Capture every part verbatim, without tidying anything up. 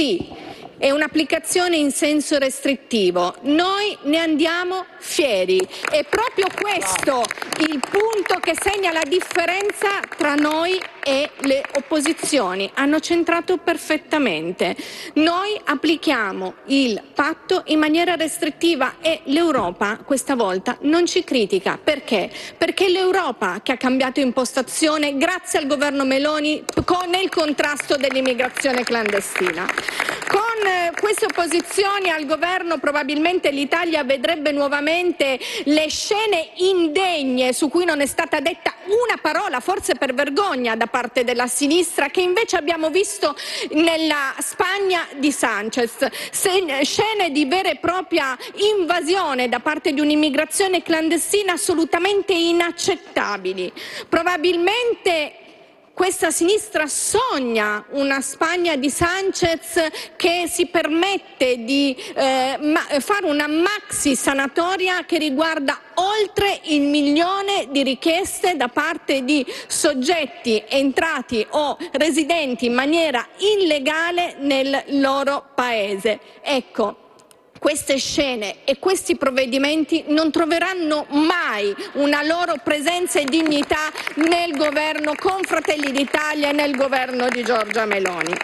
sì, è un'applicazione in senso restrittivo. Noi ne andiamo fieri. È proprio questo il punto che segna la differenza tra noi e le opposizioni. Hanno centrato perfettamente. Noi applichiamo il patto in maniera restrittiva e l'Europa questa volta non ci critica. Perché? Perché è l'Europa che ha cambiato impostazione grazie al governo Meloni con, nel contrasto dell'immigrazione clandestina. Con queste opposizioni al governo probabilmente l'Italia vedrebbe nuovamente le scene indegne su cui non è stata detta una parola, forse per vergogna da parte della sinistra, che invece abbiamo visto nella Spagna di Sánchez, scene di vera e propria invasione da parte di un'immigrazione clandestina assolutamente inaccettabili. Probabilmente questa sinistra sogna una Spagna di Sánchez che si permette di eh, ma- fare una maxi sanatoria che riguarda oltre il milione di richieste da parte di soggetti entrati o residenti in maniera illegale nel loro paese. Ecco, queste scene e questi provvedimenti non troveranno mai una loro presenza e dignità nel governo con Fratelli d'Italia e nel governo di Giorgia Meloni.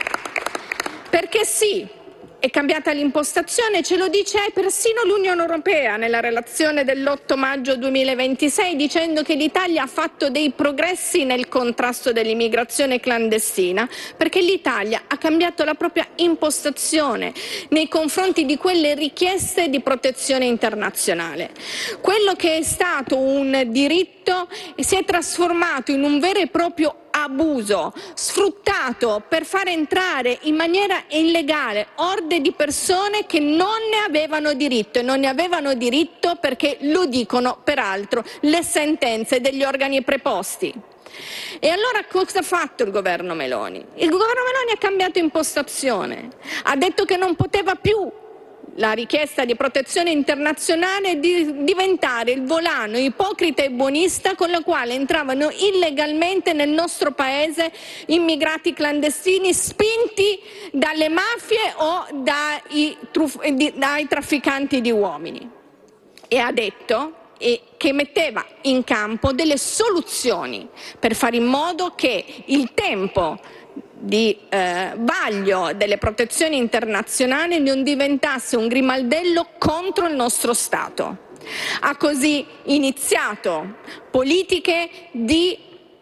Perché sì, è cambiata l'impostazione, ce lo dice persino l'Unione Europea nella relazione dell'otto maggio duemilaventisei, dicendo che l'Italia ha fatto dei progressi nel contrasto dell'immigrazione clandestina, perché l'Italia ha cambiato la propria impostazione nei confronti di quelle richieste di protezione internazionale. Quello che è stato un diritto si è trasformato in un vero e proprio abuso, sfruttato per far entrare in maniera illegale orde di persone che non ne avevano diritto, e non ne avevano diritto perché lo dicono peraltro le sentenze degli organi preposti. E allora cosa ha fatto il governo Meloni? Il governo Meloni ha cambiato impostazione, ha detto che non poteva più la richiesta di protezione internazionale di diventare il volano ipocrita e buonista con la quale entravano illegalmente nel nostro paese immigrati clandestini spinti dalle mafie o dai, truf- dai trafficanti di uomini. E ha detto e che metteva in campo delle soluzioni per fare in modo che il tempo di eh, vaglio delle protezioni internazionali non diventasse un grimaldello contro il nostro Stato. Ha così iniziato politiche di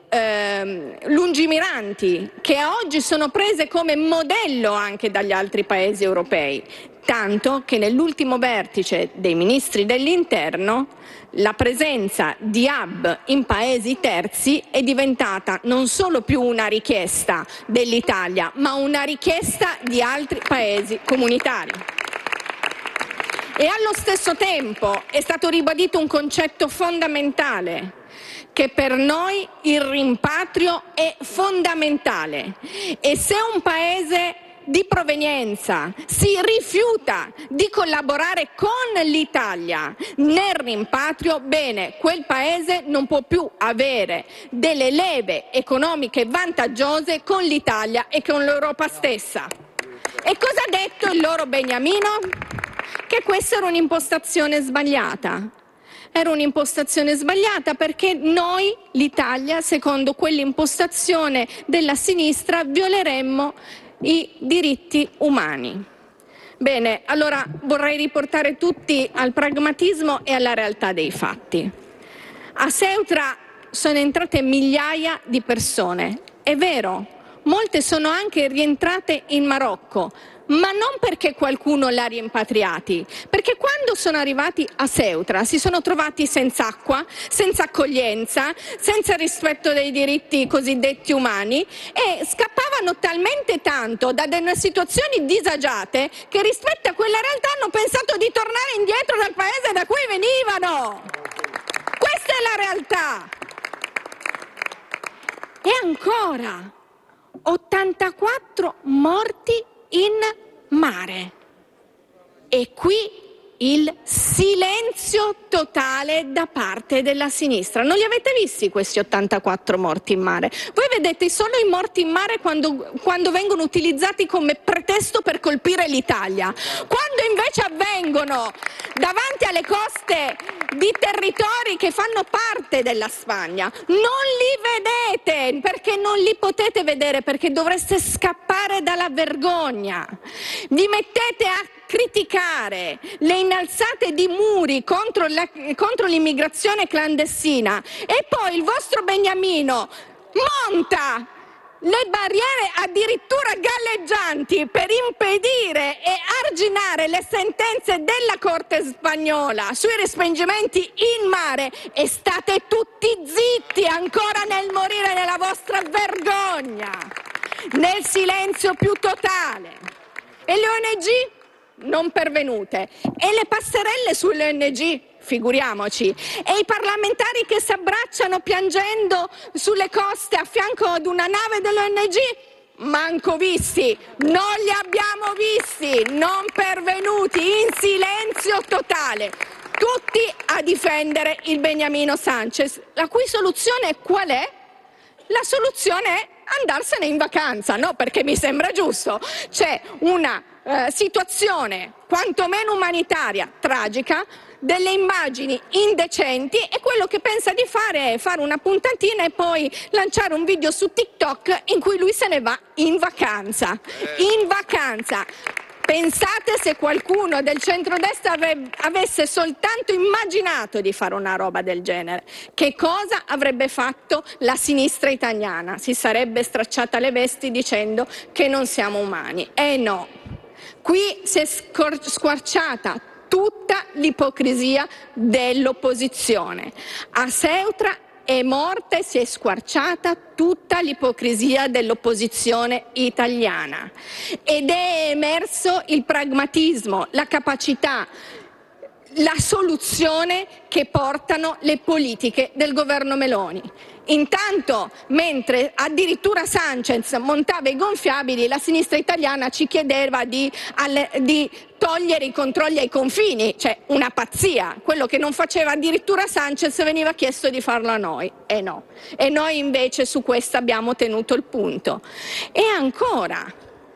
eh, lungimiranti che oggi sono prese come modello anche dagli altri paesi europei, tanto che nell'ultimo vertice dei ministri dell'interno la presenza di hub in paesi terzi è diventata non solo più una richiesta dell'Italia, ma una richiesta di altri paesi comunitari. E allo stesso tempo è stato ribadito un concetto fondamentale, che per noi il rimpatrio è fondamentale, e se un paese di provenienza si rifiuta di collaborare con l'Italia nel rimpatrio, bene, quel paese non può più avere delle leve economiche vantaggiose con l'Italia e con l'Europa stessa. E cosa ha detto il loro beniamino? Che questa era un'impostazione sbagliata. Era un'impostazione sbagliata perché noi, l'Italia, secondo quell'impostazione della sinistra, violeremmo i diritti umani. Bene, allora vorrei riportare tutti al pragmatismo e alla realtà dei fatti. A Ceuta sono entrate migliaia di persone, è vero, molte sono anche rientrate in Marocco, ma non perché qualcuno li ha rimpatriati, perché quando sono arrivati a Ceuta si sono trovati senza acqua, senza accoglienza, senza rispetto dei diritti cosiddetti umani, e scappavano talmente tanto da delle situazioni disagiate che rispetto a quella realtà hanno pensato di tornare indietro dal paese da cui venivano. Questa è la realtà. E ancora ottantaquattro morti in mare. E qui il silenzio totale da parte della sinistra. Non li avete visti questi ottantaquattro morti in mare? Voi vedete solo i morti in mare quando, quando vengono utilizzati come pretesto per colpire l'Italia. Quando invece avvengono davanti alle coste di territori che fanno parte della Spagna, non li vedete, perché non li potete vedere, perché dovreste scappare dalla vergogna. Vi mettete a criticare le innalzate di muri contro, la, contro l'immigrazione clandestina e poi il vostro Beniamino monta le barriere addirittura galleggianti per impedire e arginare le sentenze della Corte spagnola sui respingimenti in mare, e state tutti zitti ancora nel morire nella vostra vergogna, nel silenzio più totale. E le O N G non pervenute, e le passerelle sulle O N G figuriamoci, e i parlamentari che si abbracciano piangendo sulle coste a fianco ad una nave dell'O N G manco visti, non li abbiamo visti, non pervenuti, in silenzio totale, tutti a difendere il Beniamino Sanchez, la cui soluzione qual è? La soluzione è andarsene in vacanza, no? Perché mi sembra giusto. C'è una eh, situazione quantomeno umanitaria tragica, delle immagini indecenti, e quello che pensa di fare è fare una puntatina e poi lanciare un video su TikTok in cui lui se ne va in vacanza. In vacanza. Pensate se qualcuno del centrodestra ave- avesse soltanto immaginato di fare una roba del genere, che cosa avrebbe fatto la sinistra italiana? Si sarebbe stracciata le vesti dicendo che non siamo umani. Eh no, qui si è scor- squarciata tutta l'ipocrisia dell'opposizione. A Ceuta è morta e si è squarciata tutta l'ipocrisia dell'opposizione italiana, ed è emerso il pragmatismo, la capacità, la soluzione che portano le politiche del governo Meloni. Intanto, mentre addirittura Sanchez montava i gonfiabili, la sinistra italiana ci chiedeva di, alle, di togliere i controlli ai confini, cioè una pazzia. Quello che non faceva addirittura Sanchez veniva chiesto di farlo a noi, e no. E noi invece su questo abbiamo tenuto il punto. E ancora,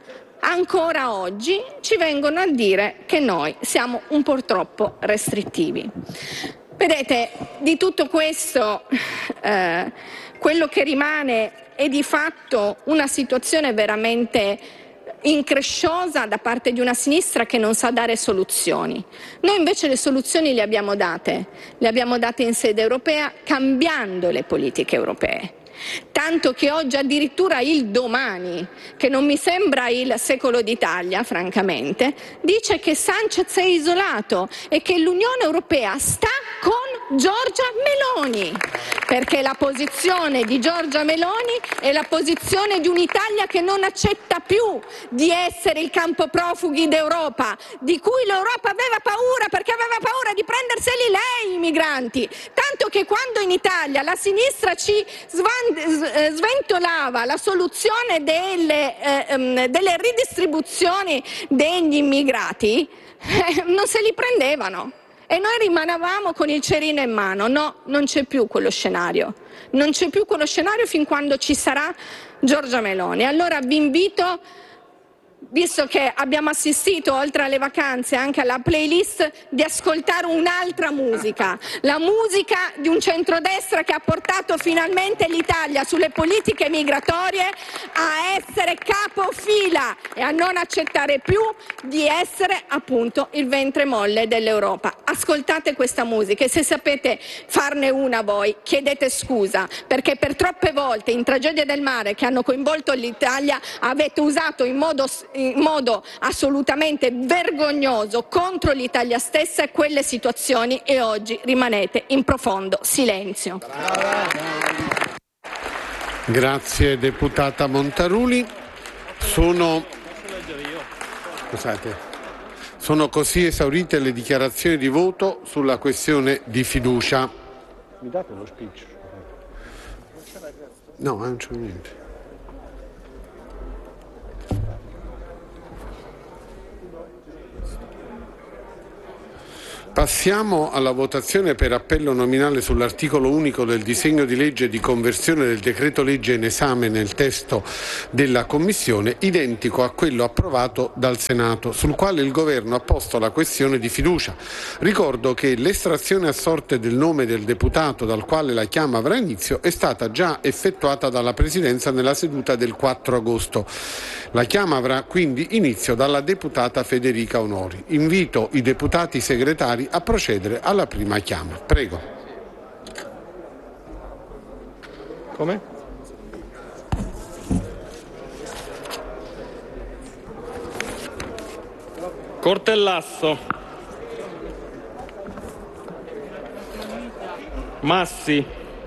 ancora oggi ci vengono a dire che noi siamo un po' troppo restrittivi. Vedete, di tutto questo eh, quello che rimane è di fatto una situazione veramente incresciosa da parte di una sinistra che non sa dare soluzioni. Noi invece le soluzioni le abbiamo date, le abbiamo date in sede europea, cambiando le politiche europee. Tanto che oggi addirittura il Domani, che non mi sembra il Secolo d'Italia francamente, dice che Sanchez è isolato e che l'Unione Europea sta con Giorgia Meloni, perché la posizione di Giorgia Meloni è la posizione di un'Italia che non accetta più di essere il campo profughi d'Europa, di cui l'Europa aveva paura perché aveva paura di prenderseli lei i migranti, tanto che quando in Italia la sinistra ci svan- sventolava la soluzione delle, eh, delle ridistribuzioni degli immigrati, eh, non se li prendevano e noi rimanevamo con il cerino in mano. No, non c'è più quello scenario, non c'è più quello scenario fin quando ci sarà Giorgia Meloni. Allora vi invito, visto che abbiamo assistito oltre alle vacanze anche alla playlist, di ascoltare un'altra musica, la musica di un centrodestra che ha portato finalmente l'Italia sulle politiche migratorie a essere capofila e a non accettare più di essere appunto il ventre molle dell'Europa. Ascoltate questa musica e se sapete farne una voi chiedete scusa, perché per troppe volte in tragedie del mare che hanno coinvolto l'Italia avete usato in modo in modo assolutamente vergognoso contro l'Italia stessa e quelle situazioni, e oggi rimanete in profondo silenzio. Grazie deputata Montaruli. Sono, scusate, sono così esaurite le dichiarazioni di voto sulla questione di fiducia. Mi date lo speech? No, non c'è niente. Passiamo alla votazione per appello nominale sull'articolo unico del disegno di legge di conversione del decreto legge in esame nel testo della Commissione, identico a quello approvato dal Senato, sul quale il Governo ha posto la questione di fiducia. Ricordo che l'estrazione a sorte del nome del deputato dal quale la chiama avrà inizio è stata già effettuata dalla Presidenza nella seduta del quattro agosto. La chiama avrà quindi inizio dalla deputata Federica Onori. Invito i deputati segretari a procedere alla prima chiama. Prego. Come? Cortellasso, Massi,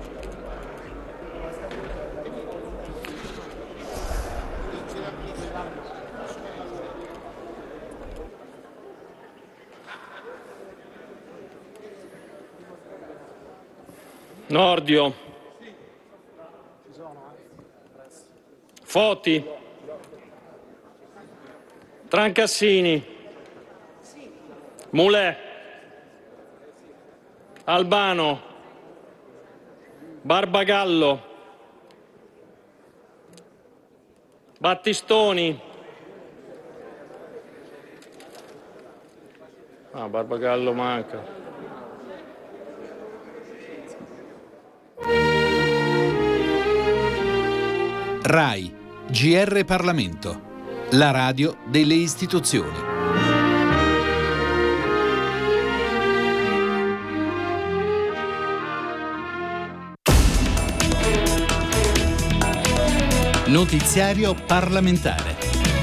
Nordio, Foti, Trancassini, Mulè, Albano, Barbagallo, Battistoni. Ah, Barbagallo manca. RAI, G R Parlamento, la radio delle istituzioni. Notiziario parlamentare.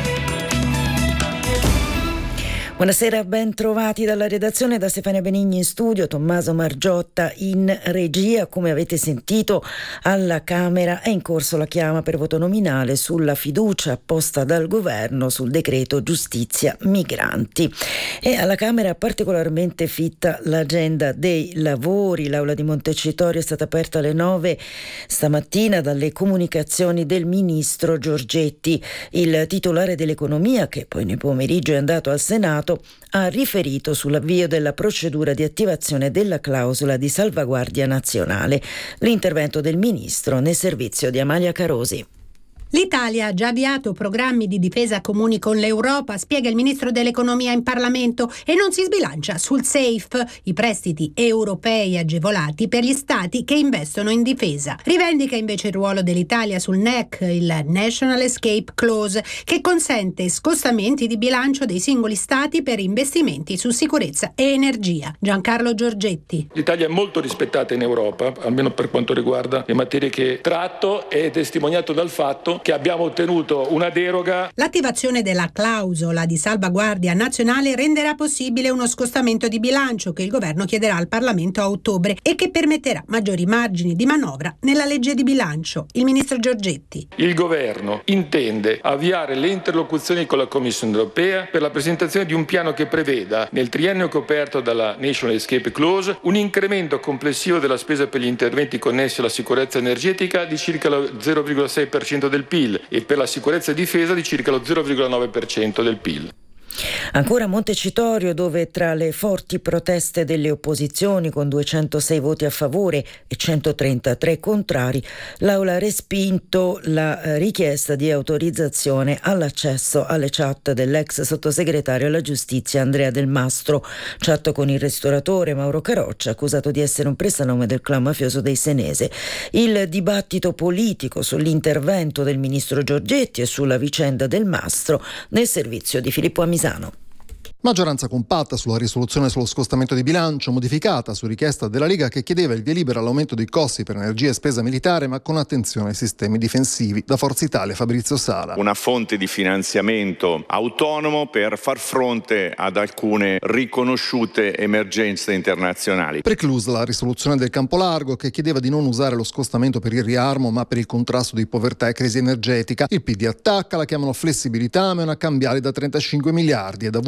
Buonasera, ben trovati dalla redazione, da Stefania Benigni in studio, Tommaso Margiotta in regia. Come avete sentito, alla Camera è in corso la chiama per voto nominale sulla fiducia posta dal governo sul decreto giustizia migranti. E alla Camera è particolarmente fitta l'agenda dei lavori. L'aula di Montecitorio è stata aperta alle nove stamattina dalle comunicazioni del ministro Giorgetti. Il titolare dell'economia, che poi nel pomeriggio è andato al Senato, ha riferito sull'avvio della procedura di attivazione della clausola di salvaguardia nazionale. L'intervento del ministro nel servizio di Amalia Carosi. L'Italia ha già avviato programmi di difesa comuni con l'Europa, spiega il ministro dell'economia in Parlamento, e non si sbilancia sul SAFE, i prestiti europei agevolati per gli stati che investono in difesa. Rivendica invece il ruolo dell'Italia sul N E C, il National Escape Clause, che consente scostamenti di bilancio dei singoli stati per investimenti su sicurezza e energia. Giancarlo Giorgetti. L'Italia è molto rispettata in Europa, almeno per quanto riguarda le materie che tratto, è testimoniato dal fatto che abbiamo ottenuto una deroga. L'attivazione della clausola di salvaguardia nazionale renderà possibile uno scostamento di bilancio che il governo chiederà al Parlamento a ottobre e che permetterà maggiori margini di manovra nella legge di bilancio. Il ministro Giorgetti. Il governo intende avviare le interlocuzioni con la Commissione europea per la presentazione di un piano che preveda, nel triennio coperto dalla National Escape Clause, un incremento complessivo della spesa per gli interventi connessi alla sicurezza energetica di circa lo zero virgola sei per cento del P I L e per la sicurezza e difesa di circa lo zero virgola nove per cento del P I L. Ancora Montecitorio, dove tra le forti proteste delle opposizioni, con duecentosei voti a favore e centotrentatré contrari, l'Aula ha respinto la richiesta di autorizzazione all'accesso alle chat dell'ex sottosegretario alla giustizia Andrea Del Mastro, chat con il ristoratore Mauro Caroccia, accusato di essere un prestanome del clan mafioso dei Senese. Il dibattito politico sull'intervento del ministro Giorgetti e sulla vicenda Del Mastro nel servizio di Filippo Amisano. Maggioranza compatta sulla risoluzione sullo scostamento di bilancio, modificata su richiesta della Lega, che chiedeva il via libera all'aumento dei costi per energia e spesa militare, ma con attenzione ai sistemi difensivi. Da Forza Italia, Fabrizio Sala. Una fonte di finanziamento autonomo per far fronte ad alcune riconosciute emergenze internazionali. Preclusa la risoluzione del Campolargo, che chiedeva di non usare lo scostamento per il riarmo, ma per il contrasto di povertà e crisi energetica. Il P D attacca, la chiamano flessibilità, ma è una cambiale da trentacinque miliardi e da V S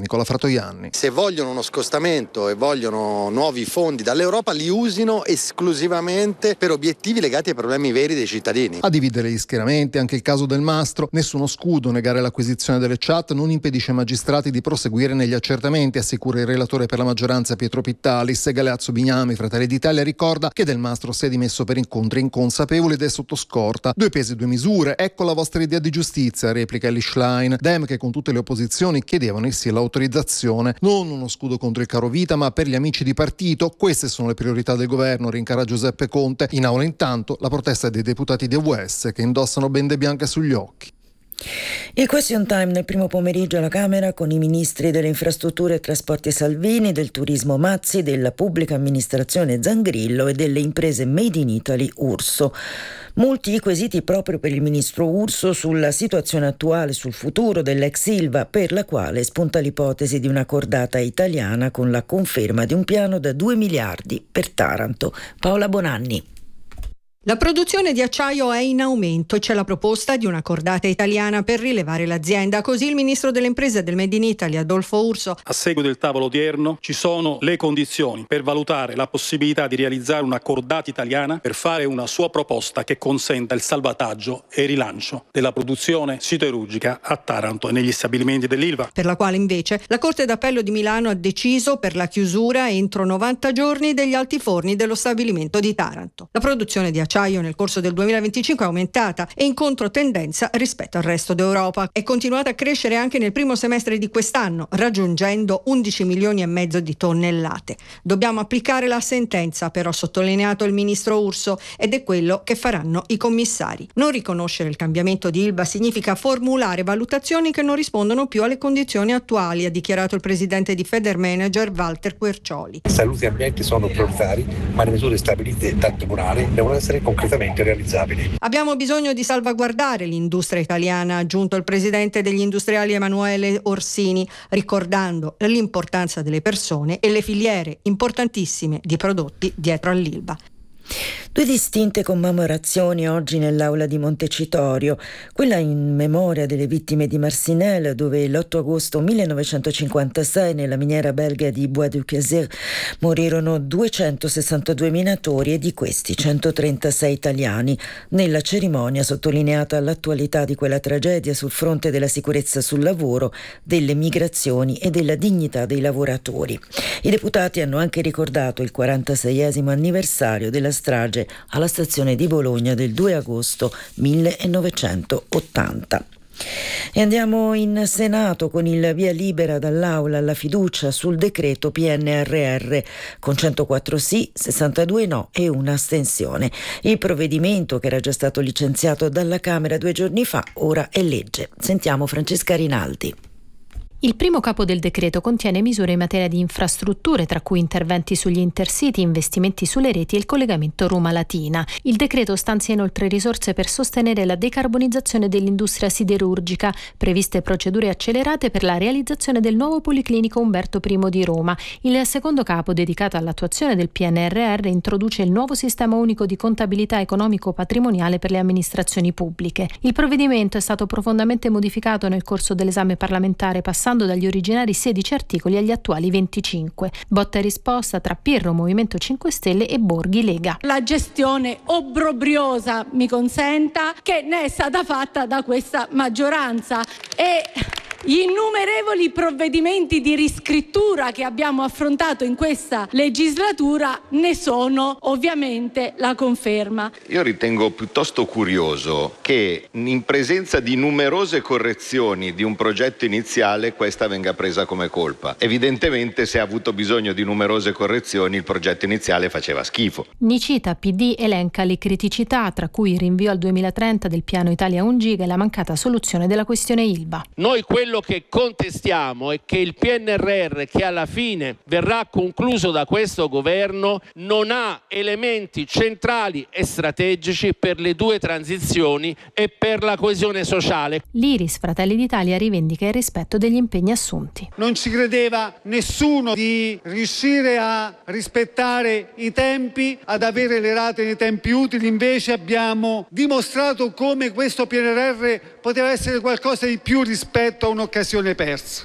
Nicola Fratoianni. Se vogliono uno scostamento e vogliono nuovi fondi dall'Europa, li usino esclusivamente per obiettivi legati ai problemi veri dei cittadini. A dividere gli schieramenti anche il caso del Mastro. Nessuno scudo, negare l'acquisizione delle chat non impedisce ai magistrati di proseguire negli accertamenti, assicura il relatore per la maggioranza Pietro Pittalis. Galeazzo Bignami, Fratelli d'Italia, ricorda che Del Mastro si è dimesso per incontri inconsapevoli ed è sotto scorta. Due pesi, due misure, ecco la vostra idea di giustizia, replica Elly Schlein. Dem che con tutte le opposizioni chiedevano il sì all'autorizzazione. Non uno scudo contro il caro vita, ma per gli amici di partito. Queste sono le priorità del governo, rincara Giuseppe Conte. In aula intanto la protesta dei deputati di U S che indossano bende bianche sugli occhi. Il question time nel primo pomeriggio alla Camera con i ministri delle infrastrutture e trasporti Salvini, del turismo Mazzi, della pubblica amministrazione Zangrillo e delle imprese Made in Italy Urso. Molti i quesiti proprio per il ministro Urso sulla situazione attuale, sul futuro dell'ex Ilva, per la quale spunta l'ipotesi di una cordata italiana con la conferma di un piano da due miliardi per Taranto. Paola Bonanni. La produzione di acciaio è in aumento e c'è la proposta di una cordata italiana per rilevare l'azienda. Così il ministro delle imprese e del Made in Italy, Adolfo Urso. A seguito del tavolo odierno ci sono le condizioni per valutare la possibilità di realizzare una cordata italiana per fare una sua proposta che consenta il salvataggio e il rilancio della produzione siderurgica a Taranto e negli stabilimenti dell'Ilva. Per la quale invece la Corte d'Appello di Milano ha deciso per la chiusura entro novanta giorni degli altiforni dello stabilimento di Taranto. La produzione di acciaio nel corso del duemilaventicinque è aumentata e in controtendenza rispetto al resto d'Europa. È continuata a crescere anche nel primo semestre di quest'anno, raggiungendo undici milioni e mezzo di tonnellate. Dobbiamo applicare la sentenza, però, ha sottolineato il ministro Urso, ed è quello che faranno i commissari. Non riconoscere il cambiamento di Ilva significa formulare valutazioni che non rispondono più alle condizioni attuali, ha dichiarato il presidente di Federmanager Walter Quercioli. Salute e ambiente sono prioritari, ma le misure stabilite dal Tribunale devono essere concretamente realizzabili. Abbiamo bisogno di salvaguardare l'industria italiana, ha aggiunto il presidente degli industriali Emanuele Orsini, ricordando l'importanza delle persone e le filiere importantissime di prodotti dietro all'Ilva. Due distinte commemorazioni oggi nell'aula di Montecitorio, quella in memoria delle vittime di Marcinelle, dove l'otto agosto millenovecentocinquantasei nella miniera belga di Bois du Cazier morirono duecentosessantadue minatori e di questi centotrentasei italiani. Nella cerimonia sottolineata l'attualità di quella tragedia sul fronte della sicurezza sul lavoro, delle migrazioni e della dignità dei lavoratori. I deputati hanno anche ricordato il quarantaseiesimo anniversario della strage alla stazione di Bologna del due agosto millenovecentottanta. E andiamo in Senato con il via libera dall'Aula alla fiducia sul decreto P N R R con centoquattro sì, sessantadue no e una astensione. Il provvedimento, che era già stato licenziato dalla Camera due giorni fa, ora è legge. Sentiamo Francesca Rinaldi. Il primo capo del decreto contiene misure in materia di infrastrutture, tra cui interventi sugli intercity, investimenti sulle reti e il collegamento Roma-Latina. Il decreto stanzia inoltre risorse per sostenere la decarbonizzazione dell'industria siderurgica, previste procedure accelerate per la realizzazione del nuovo Policlinico Umberto I di Roma. Il secondo capo, dedicato all'attuazione del P N R R, introduce il nuovo sistema unico di contabilità economico-patrimoniale per le amministrazioni pubbliche. Il provvedimento è stato profondamente modificato nel corso dell'esame parlamentare, passando dagli originari sedici articoli agli attuali venticinque. Botta e risposta tra Pirro, Movimento cinque Stelle, e Borghi, Lega. La gestione obbrobriosa, mi consenta, che ne è stata fatta da questa maggioranza e gli innumerevoli provvedimenti di riscrittura che abbiamo affrontato in questa legislatura ne sono ovviamente la conferma. Io ritengo piuttosto curioso che in presenza di numerose correzioni di un progetto iniziale questa venga presa come colpa. Evidentemente, se ha avuto bisogno di numerose correzioni, il progetto iniziale faceva schifo. Nicita P D elenca le criticità, tra cui il rinvio al duemilatrenta del piano Italia un giga e la mancata soluzione della questione Ilva. Noi quello che contestiamo è che il P N R R, che alla fine verrà concluso da questo governo, non ha elementi centrali e strategici per le due transizioni e per la coesione sociale. L'Iris Fratelli d'Italia rivendica il rispetto degli impegni assunti. Non ci credeva nessuno di riuscire a rispettare i tempi, ad avere le rate nei tempi utili, invece abbiamo dimostrato come questo P N R R poteva essere qualcosa di più rispetto a un'occasione persa.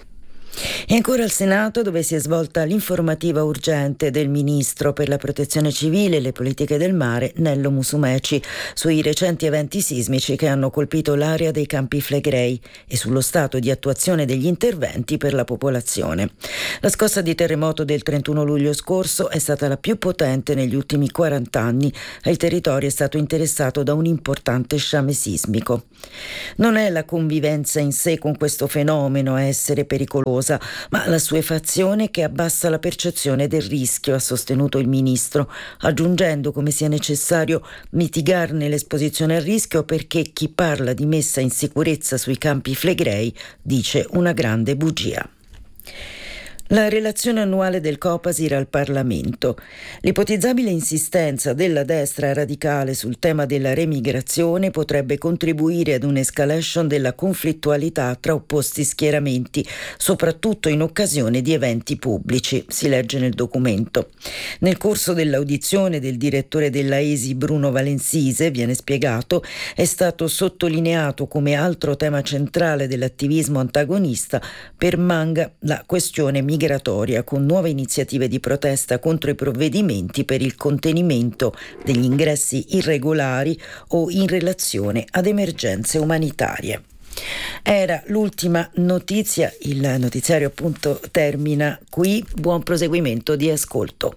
E ancora al Senato, dove si è svolta l'informativa urgente del Ministro per la Protezione Civile e le Politiche del Mare, Nello Musumeci, sui recenti eventi sismici che hanno colpito l'area dei Campi Flegrei e sullo stato di attuazione degli interventi per la popolazione. La scossa di terremoto del trentuno luglio scorso è stata la più potente negli ultimi quaranta anni e il territorio è stato interessato da un importante sciame sismico. Non è la convivenza in sé con questo fenomeno a essere pericolosa, ma la suefazione che abbassa la percezione del rischio, ha sostenuto il Ministro, aggiungendo come sia necessario mitigarne l'esposizione al rischio perché chi parla di messa in sicurezza sui Campi Flegrei dice una grande bugia. La relazione annuale del Copasir al Parlamento. L'ipotizzabile insistenza della destra radicale sul tema della remigrazione potrebbe contribuire ad un'escalation della conflittualità tra opposti schieramenti, soprattutto in occasione di eventi pubblici, si legge nel documento. Nel corso dell'audizione del direttore della E S I Bruno Valensise, viene spiegato, è stato sottolineato come altro tema centrale dell'attivismo antagonista permanga la questione migratoria, migratoria, con nuove iniziative di protesta contro i provvedimenti per il contenimento degli ingressi irregolari o in relazione ad emergenze umanitarie. Era l'ultima notizia, il notiziario appunto termina qui, buon proseguimento di ascolto.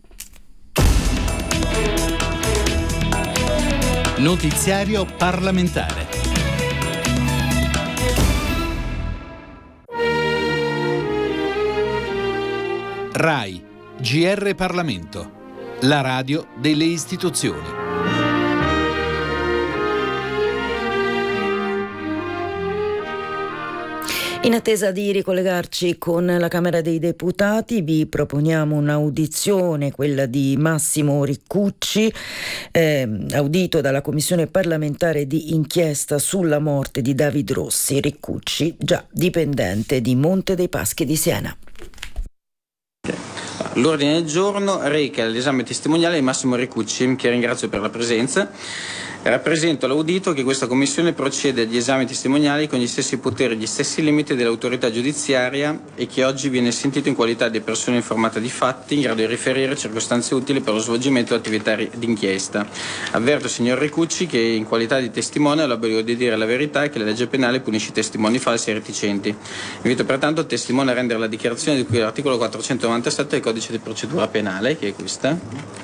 Notiziario parlamentare. RAI, G R Parlamento, la radio delle istituzioni. In attesa di ricollegarci con la Camera dei Deputati, vi proponiamo un'audizione, quella di Massimo Riccucci, eh, audito dalla Commissione parlamentare di inchiesta sulla morte di David Rossi. Riccucci, già dipendente di Monte dei Paschi di Siena. L'ordine del giorno reca l'esame testimoniale di Massimo Riccucci, che ringrazio per la presenza. Rappresento all'audito che questa commissione procede agli esami testimoniali con gli stessi poteri e gli stessi limiti dell'autorità giudiziaria e che oggi viene sentito in qualità di persona informata di fatti in grado di riferire circostanze utili per lo svolgimento dell'attività d'inchiesta. Avverto, signor Riccucci, che in qualità di testimone ho l'obbligo di dire la verità e che la legge penale punisce i testimoni falsi e reticenti. Invito pertanto il testimone a rendere la dichiarazione di cui l'articolo quattrocentonovantasette del Codice di procedura penale, che è questa.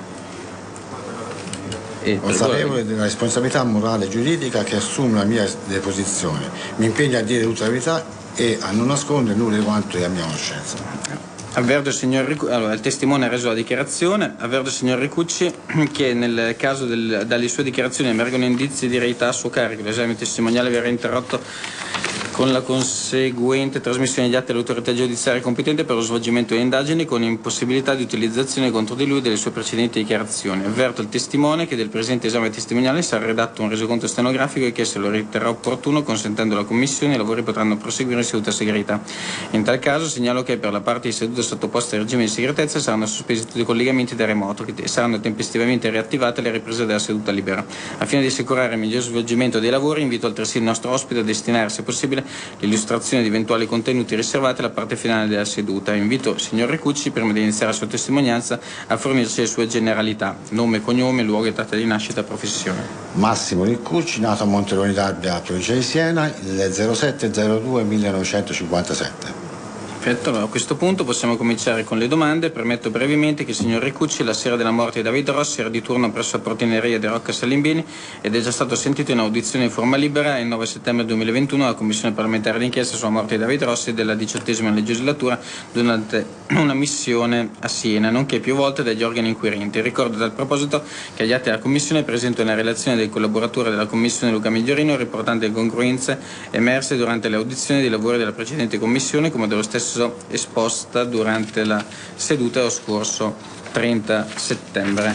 Consapevole della responsabilità morale e giuridica che assume la mia deposizione. Mi impegno a dire tutta la verità e a non nascondere nulla di quanto è a mia conoscenza. Avverto il signor Riccucci, allora, il testimone ha reso la dichiarazione. Avverto il signor Riccucci che nel caso del, dalle sue dichiarazioni emergono indizi di reità a suo carico. L'esame testimoniale verrà interrotto con la conseguente trasmissione degli atti all'autorità giudiziaria competente per lo svolgimento delle indagini con impossibilità di utilizzazione contro di lui delle sue precedenti dichiarazioni. Avverto il testimone che del presente esame testimoniale sarà redatto un resoconto stenografico e che se lo riterrà opportuno, consentendo alla Commissione, i lavori potranno proseguire in seduta segreta. In tal caso segnalo che per la parte di seduta sottoposta al regime di segretezza saranno sospesi tutti i collegamenti da remoto e saranno tempestivamente riattivate le riprese della seduta libera. A fine di assicurare il miglior svolgimento dei lavori, invito altresì il nostro ospite a destinare, se possibile, l'illustrazione di eventuali contenuti riservati alla parte finale della seduta. Invito il signor Riccucci, prima di iniziare la sua testimonianza, a fornirci le sue generalità: nome, cognome, luogo e data di nascita e professione. Massimo Riccucci, nato a Monteroni d'Abbia, provincia di Siena, il zero sette zero due millenovecentocinquantasette. Perfetto, allora a questo punto possiamo cominciare con le domande. Permetto brevemente che il signor Riccucci, la sera della morte di David Rossi, era di turno presso la portineria di Rocca Salimbini ed è già stato sentito in audizione in forma libera il nove settembre duemilaventuno alla Commissione parlamentare d'inchiesta sulla morte di David Rossi della diciottesima legislatura durante una missione a Siena, nonché più volte dagli organi inquirenti. Ricordo a tal proposito che agli atti della Commissione è presente una relazione del collaboratore della Commissione Luca Migliorino riportante le incongruenze emerse durante le audizioni dei lavori della precedente Commissione, come dello stesso esposta durante la seduta dello scorso trenta settembre.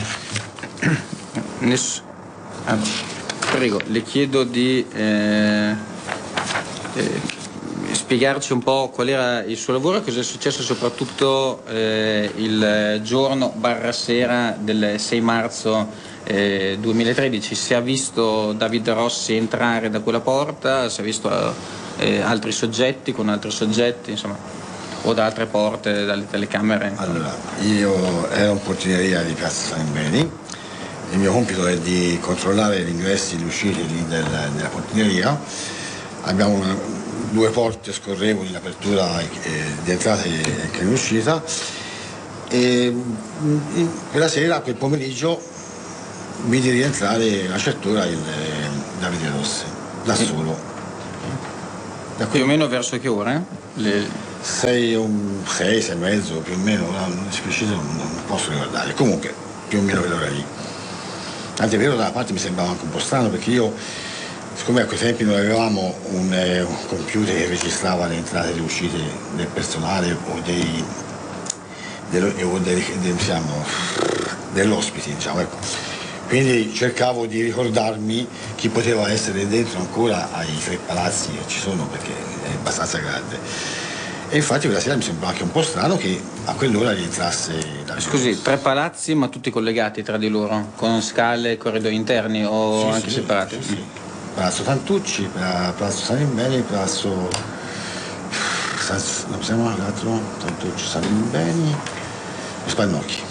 Ness- ah, prego, le chiedo di eh, eh, spiegarci un po' qual era il suo lavoro e cosa è successo soprattutto eh, il giorno barra sera del sei marzo eh, duemilatredici. Si è visto David Rossi entrare da quella porta, si è visto eh, altri soggetti con altri soggetti, insomma. o da altre porte, dalle telecamere? Allora, io ero in portineria di Piazza San Beni, il mio compito è di controllare gli ingressi e le uscite del, della portineria. Abbiamo una, due porte scorrevoli in apertura eh, di entrata e che in uscita, e in, quella sera, quel pomeriggio, vidi rientrare a certa ora il eh, Davide Rossi, da solo. Da più o meno verso che ore? Le... sei, un, sei, sei e mezzo più o meno, non, preciso, non, non posso ricordare, comunque più o meno quell'ora lì. Tant'è vero, da una parte mi sembrava anche un po' strano, perché io, siccome a quei tempi non avevamo un, eh, un computer che registrava le entrate e le uscite del personale o dei, dello, o dei, dei, diciamo, dell'ospite, diciamo, ecco. Quindi cercavo di ricordarmi chi poteva essere dentro ancora ai tre palazzi che ci sono, perché è abbastanza grande. E infatti quella sera mi sembrava anche un po' strano che a quell'ora rientrasse da Scusi, tre palazzi ma tutti collegati tra di loro, con scale, corridoi interni o sì, anche sì, separati? Sì, sì. Palazzo Tantucci, Palazzo Salimbeni, Palazzo San... non siamo l'altro, Tantucci, Salimbeni, Spannocchi.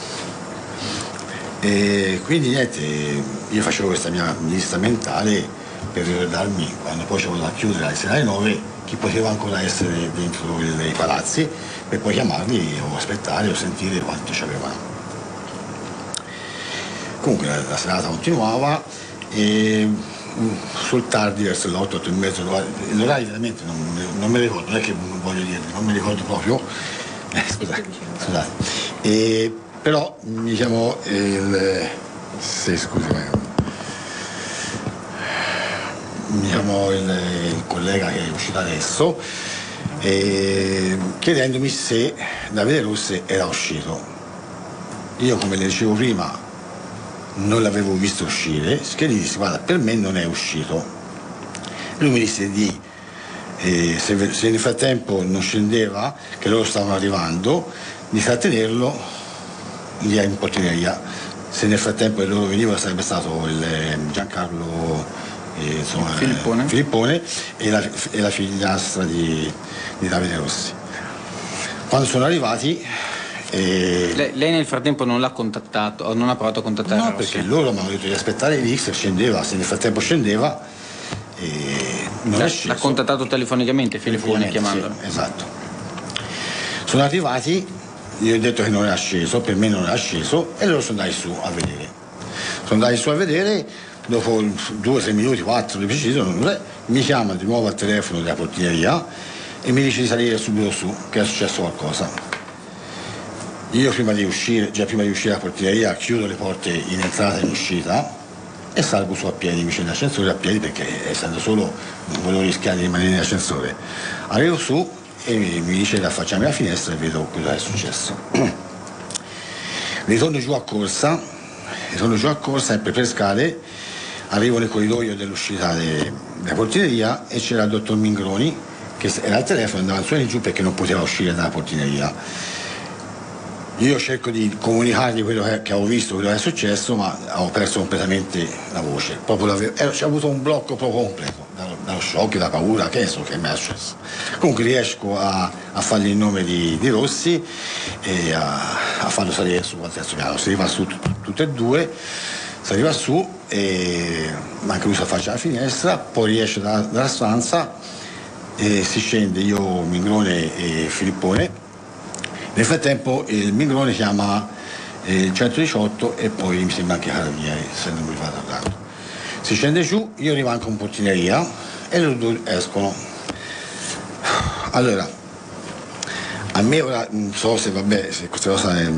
E quindi niente, io facevo questa mia lista mentale per ricordarmi, quando poi ci avevo da chiudere alle sei alle nove, chi poteva ancora essere dentro i palazzi, per poi chiamarli o aspettare o sentire quanto ci avevano. Comunque la, la serata continuava e sul tardi, verso le otto, otto e mezzo, l'orario veramente non, non me lo ricordo, non è che non voglio dirvi, non me lo ricordo proprio, eh, scusate, scusate. E, però diciamo il sì, scusi, mi chiamò il, il collega che è uscito adesso e chiedendomi se Davide Rossi era uscito. Io, come le dicevo prima, non l'avevo visto uscire, che gli dissi: guarda, per me non è uscito. Lui mi disse di eh, se, se nel frattempo non scendeva, che loro stavano arrivando, di trattenerlo lì in portineria. Se nel frattempo loro venivano sarebbe stato il Giancarlo eh, insomma, Filippone. Eh, Filippone e la, e la figliastra di, di Davide Rossi. Quando sono arrivati eh, lei, lei nel frattempo non l'ha contattato o non ha provato a contattare no, Rossi? Perché loro mi hanno detto di aspettare lì, se scendeva, se nel frattempo scendeva eh, non l'ha, è sceso. L'ha contattato telefonicamente Filippone chiamandolo? Sì, esatto. Sono arrivati, io ho detto che non era sceso, per me non era sceso, e loro sono andati su a vedere. Sono andati su a vedere, dopo due, tre minuti, quattro di preciso, mi chiama di nuovo al telefono della portineria e mi dice di salire subito su, che è successo qualcosa. Io prima di uscire, già prima di uscire dalla portineria, chiudo le porte in entrata e in uscita e salgo su a piedi, mi scendo l'ascensore a piedi perché essendo solo non volevo rischiare di rimanere in ascensore. Arrivo su e mi dice di affacciarmi alla finestra e vedo quello che è successo. Ritorno giù a corsa, ritorno giù a corsa sempre per scale, arrivo nel corridoio dell'uscita de, della portineria e c'era il dottor Mingroni che era al telefono, andava su e giù perché non poteva uscire dalla portineria. Io cerco di comunicargli quello che, che avevo visto, quello che è successo, ma avevo perso completamente la voce. Proprio ero, c'è avuto un blocco proprio completo, dallo, dallo shock, da paura, che so che mi è successo. Comunque riesco a, a fargli il nome di, di Rossi e a, a farlo salire su al terzo piano. Si arriva su t- t- tutte e due, si arriva su e anche lui si affaccia alla finestra, poi riesce da, dalla stanza e si scende, io, Mingrone e Filippone. Nel frattempo il Mingrone chiama il centodiciotto e poi mi sembra anche Carabinieri, se non mi vado tanto. Si scende giù, io rimango in portineria e loro due escono. Allora, a me ora non so se vabbè, se questa cosa è,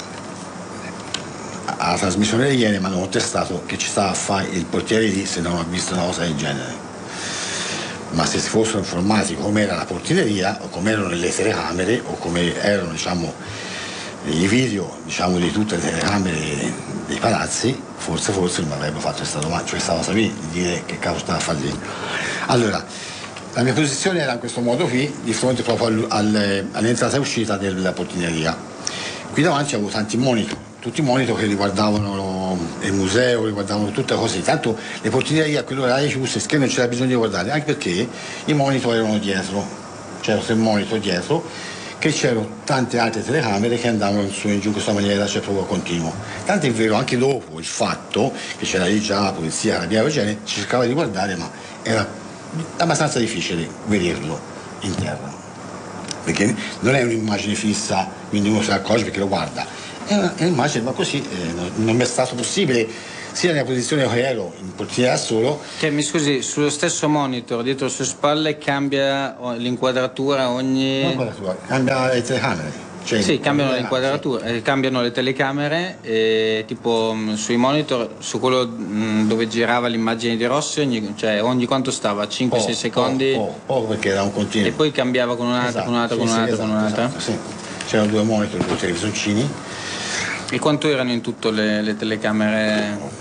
alla trasmissione di ieri mi hanno contestato che ci stava a fare il portiere lì se non ho visto una cosa del genere. Ma se si fossero informati come era la portineria o come erano le telecamere o come erano, diciamo, i video, diciamo, di tutte le telecamere dei palazzi, forse forse non avrebbero fatto questa domanda, cioè stavo a sapere di dire che caso stava a fare lì. Allora, la mia posizione era in questo modo qui, di fronte proprio al, al, all'entrata e uscita della portineria. Qui davanti avevo tanti monitor, tutti i monitor che riguardavano il museo, riguardavano tutte le cose. Tanto le portinerie a quell'ora chiuse, che non c'era bisogno di guardare, anche perché i monitor erano dietro, c'erano tre monitor dietro che c'erano tante altre telecamere che andavano su e giù in questa maniera, cioè proprio continuo. Tanto è vero, anche dopo il fatto che c'era lì già la polizia, carabinieri, genere, si cercava di guardare, ma era abbastanza difficile vederlo in terra, perché non è un'immagine fissa, quindi uno si accorge perché lo guarda, è un'immagine, ma così eh, non mi è stato possibile, sia nella posizione che ero in portiere da solo. Che mi scusi, sullo stesso monitor dietro le sue spalle cambia l'inquadratura ogni... Non l'inquadratura, cambia le telecamere. Cioè sì, cambiano le inquadrature, sì. eh, cambiano le telecamere, eh, tipo mh, sui monitor, su quello mh, dove girava l'immagine di Rossi, ogni, cioè ogni quanto stava? cinque sei secondi? Poco, poco, perché era un continuo. E poi cambiava con un'altra, esatto, con un'altra, sì, con un'altra, sì, con un'altra? Esatto, sì. C'erano due monitor, due televisioncini. E quanto erano in tutto le, le telecamere?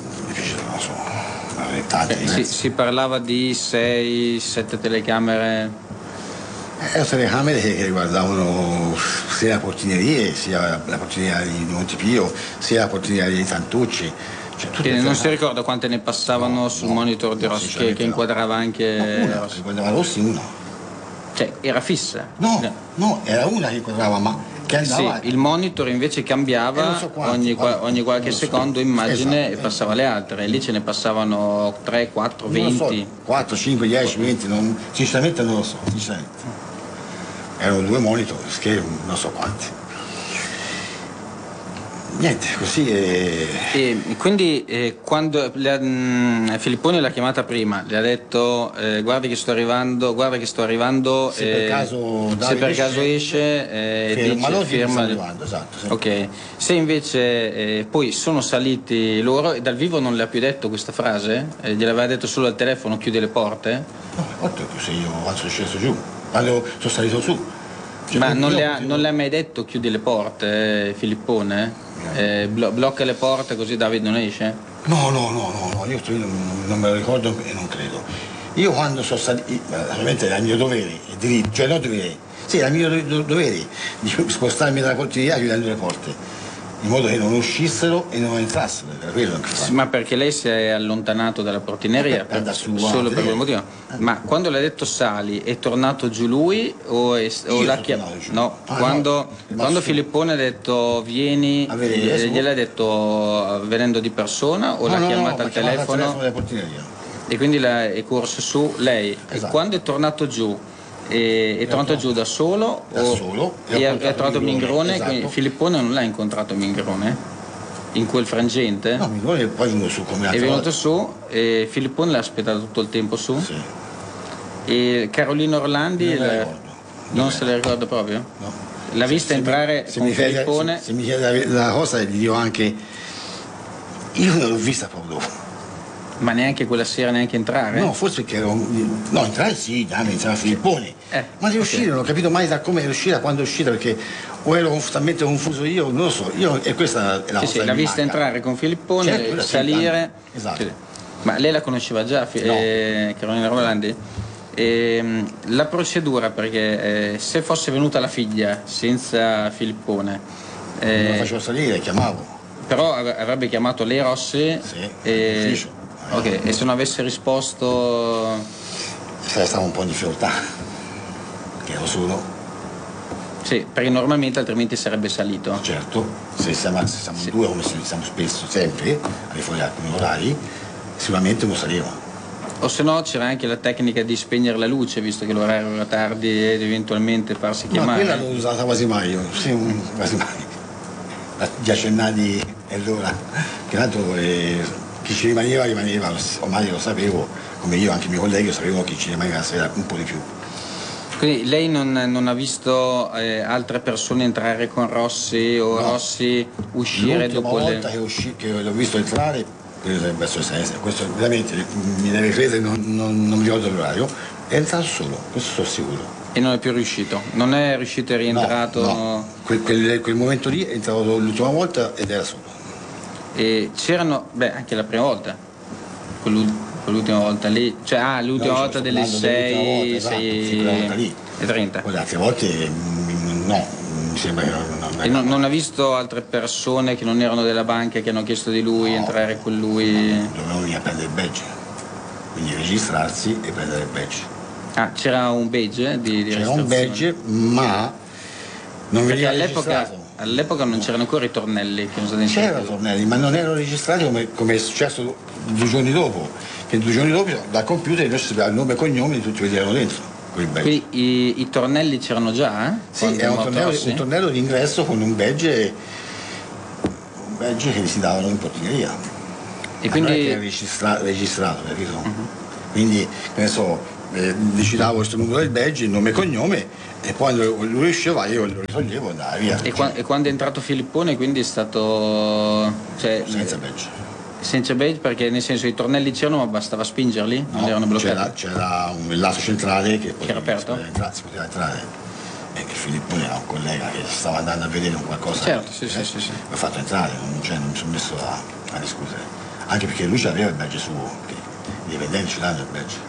Eh, si, si parlava di sei sette telecamere. Erano telecamere che riguardavano sia la portineria, sia la portineria di Montipio, sia la portineria di Tantucci. Cioè, non si ricorda quante ne passavano no, sul no, monitor di Rossi, che, che inquadrava anche no, una, Rossi? Inquadrava Rossi una. Cioè, era fissa? No, no, no, era una che inquadrava, ma che andava... Sì, il monitor invece cambiava so quanti, ogni, quanti, ogni qualche so. secondo immagine, esatto, e passava le altre, e lì ce ne passavano tre, quattro, venti. So, quattro, cinque, dieci, venti, non, sinceramente non lo so, sinceramente. Erano due monitor, schermi, non so quanti. Niente, così è... E quindi eh, quando le, mh, Filipponi l'ha chiamata prima, le ha detto eh, guardi che sto arrivando, guarda che sto arrivando, se eh, per caso, se per caso esce, eh, firma, dice, firma. Arrivando, esatto, sì. Ok, se invece eh, poi sono saliti loro e dal vivo non le ha più detto questa frase, eh, gliel'aveva detto solo al telefono, chiude le porte? No, le porte ho chiuse io quando sono sceso giù, quando sono salito su. Cioè, ma non le, ha, non le ha mai detto chiudi le porte, eh, Filippone? Eh, blo- blocca le porte così David non esce? No, no, no, no, no. Io non, non me lo ricordo e non credo. Io quando sono salito, ovviamente era il mio dovere, diritto, cioè non dovere, sì, era il mio do- dovere di spostarmi dalla portineria chiudendo le porte, in modo che non uscissero e non entrassero, era quello che sì, ma perché lei si è allontanato dalla portineria? Per, per, su, solo per quel motivo? Ma quando le ha detto sali, è tornato giù lui o, è, o l'ha chiamato? No, ah, quando, no. quando Filippone ha detto vieni, eh, gliel'ha detto venendo di persona o no, l'ha no, chiamata no, al telefono? telefono della portineria. E quindi la, è corso su lei. Esatto. E quando è tornato giù? E, è tornato giù da solo? Da o, solo. E ha, ha trovato Mingrone, esatto. Quindi Filippone non l'ha incontrato Mingrone? In quel frangente? No, Mingrone è poi venuto su come È venuto su e Filippone l'ha aspettato tutto il tempo su? Sì. E Carolina Orlandi non, la, non, non se la ricorda proprio? No. L'ha vista se, entrare se con mi chiede, Filippone? Se, se mi chiede la cosa gli dico anche io non l'ho vista proprio dopo. Ma neanche quella sera, neanche entrare? No, forse perché ero... No, entrare sì, dammi, entrava Filippone. Eh, ma di uscire okay. Non ho capito mai da come è uscita, quando è uscita, perché o ero talmente confuso io, non lo so. Io, e questa è la sì, cosa sì, l'ha vista entrare con Filippone, certo, salire. Esatto. Sì. Ma lei la conosceva già, no. eh, Carolina Orlandi? Eh, la procedura, perché eh, se fosse venuta la figlia senza Filippone. Eh, non la facevo salire, chiamavo. Però avrebbe chiamato lei Rossi. Sì, e... ufficio. Ok, e se non avesse risposto... Sarebbe stato un po' in difficoltà, che ero solo. Sì, perché normalmente altrimenti sarebbe salito. Certo, se siamo, se siamo sì. due come siamo spesso, sempre, alle fuori alcuni orari, sicuramente uno saliva. O se no c'era anche la tecnica di spegnere la luce, visto che l'orario era tardi ed eventualmente farsi chiamare. Ma quella l'ho usata quasi mai io, sì, quasi mai. Gli accennati è l'ora, che tanto... È... Chi ci rimaneva rimaneva, ormai lo sapevo, come io, anche i miei colleghi, sapevo chi ci rimaneva sera un po' di più. Quindi lei non, non ha visto eh, altre persone entrare con Rossi o no. Rossi uscire L'ultima dopo le... volta che, usci- che l'ho visto entrare, dovrebbe essere, questo veramente mi deve credere, non, non, non mi ricordo l'orario, è entrato solo, questo sono sicuro. E non è più riuscito? Non è riuscito e rientrato? No, no. Quel, quel, quel momento lì è entrato l'ultima volta ed era solo. E c'erano, beh, anche la prima volta, quell'ultima volta lì, cioè ah, l'ultima no, volta delle sei e trenta. Quelle altre volte no, mi sembra che non, non, e non, non ha visto altre persone che non erano della banca che hanno chiesto di lui, no, entrare con lui? No, dovevano venire a prendere il badge, quindi registrarsi e prendere il badge. Ah, c'era un badge di, di C'era un badge, ma Non Perché veniva all'epoca, registrato. all'epoca non c'erano ancora i tornelli che sono stati C'erano inseriti. tornelli, ma non erano registrati come, come è successo due giorni dopo. Che due giorni dopo dal computer noi si sapeva il nome e cognome di tutti quelli che erano dentro. Quel badge. Quindi i, i tornelli c'erano già? Eh? Sì, Quando era un Morto tornello, Rossi? un tornello d'ingresso con un badge, un badge che si davano in portineria. E Ma quindi... non è che era registra- registrato, capito? Uh-huh. Quindi, che ne so, eh, digitavo questo numero del badge, il nome e cognome, e quando lui usciva io lo risollevo e andava via. E, qua- e quando è entrato Filippone quindi è stato... Cioè, senza badge. Senza badge perché nel senso i tornelli c'erano ma bastava spingerli? Non No, erano bloccati? c'era, c'era un lato centrale che, Che era aperto? Si poteva entrare, si poteva entrare. E che Filippone era un collega che stava andando a vedere un qualcosa. Certo, sì, eh, sì, sì, sì. L'ho fatto entrare, non, cioè, non mi sono messo a, a discutere. Anche perché lui aveva il badge suo, che i dipendenti ce l'hanno il badge.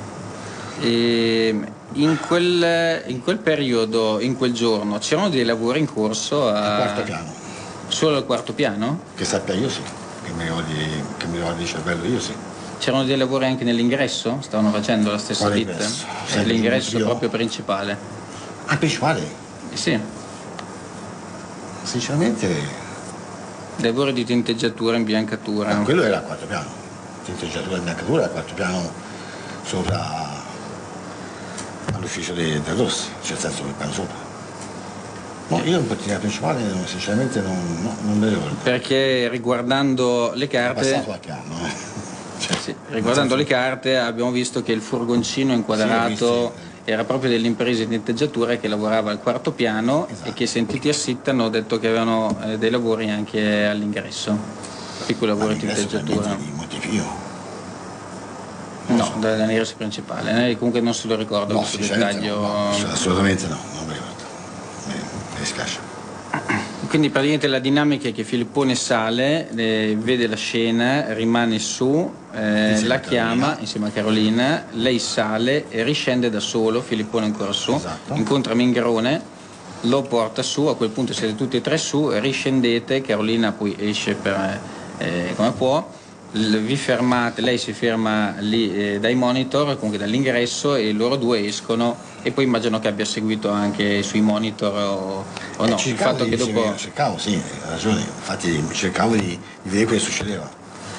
E in quel, in quel periodo, in quel giorno, c'erano dei lavori in corso a... Al quarto piano. Solo al quarto piano? Che sappia io sì, che mi ricordi, che mi ricordi di cervello io sì. C'erano dei lavori anche nell'ingresso? Stavano facendo la stessa Quale ditta? ingresso? Sempre L'ingresso io? proprio principale? Ah, principale? Eh sì. Sinceramente... Lavori di tinteggiatura, imbiancatura. No, quello era al quarto piano. Tinteggiatura e imbiancatura al quarto piano sopra all'ufficio dei De Rossi, cioè nel senso il piano sopra. No, io in portineria principale sinceramente non, no, non me lo ricordo. Perché riguardando le È carte... passato qualche anno, eh. Cioè, sì, riguardando le carte abbiamo visto che il furgoncino inquadrato Sì, ho visto. era proprio dell'impresa di tinteggiatura che lavorava al quarto piano Esatto. e che sentiti a SIT hanno detto che avevano eh, dei lavori anche all'ingresso, piccoli lavori di tinteggiatura. Di Montepio. No, dall'ingresso principale, eh, comunque non se lo ricordo No, questo sinceramente dettaglio. no, no, assolutamente no, non mi ricordo. Mi, mi dispiace. Quindi praticamente la dinamica è che Filippone sale, eh, vede la scena, rimane su, eh, la chiama insieme a Carolina, lei sale e riscende da solo, Filippone ancora su, Esatto. incontra Mingrone, lo porta su, a quel punto siete tutti e tre su, riscendete, Carolina poi esce per, eh, come può, l- vi fermate, lei si ferma lì eh, dai monitor, comunque dall'ingresso e loro due escono e poi immagino che abbia seguito anche sui monitor o, o no, Eh, il fatto di che dopo... seguire, cercavo, sì, hai ragione, infatti cercavo di, di vedere quello che succedeva.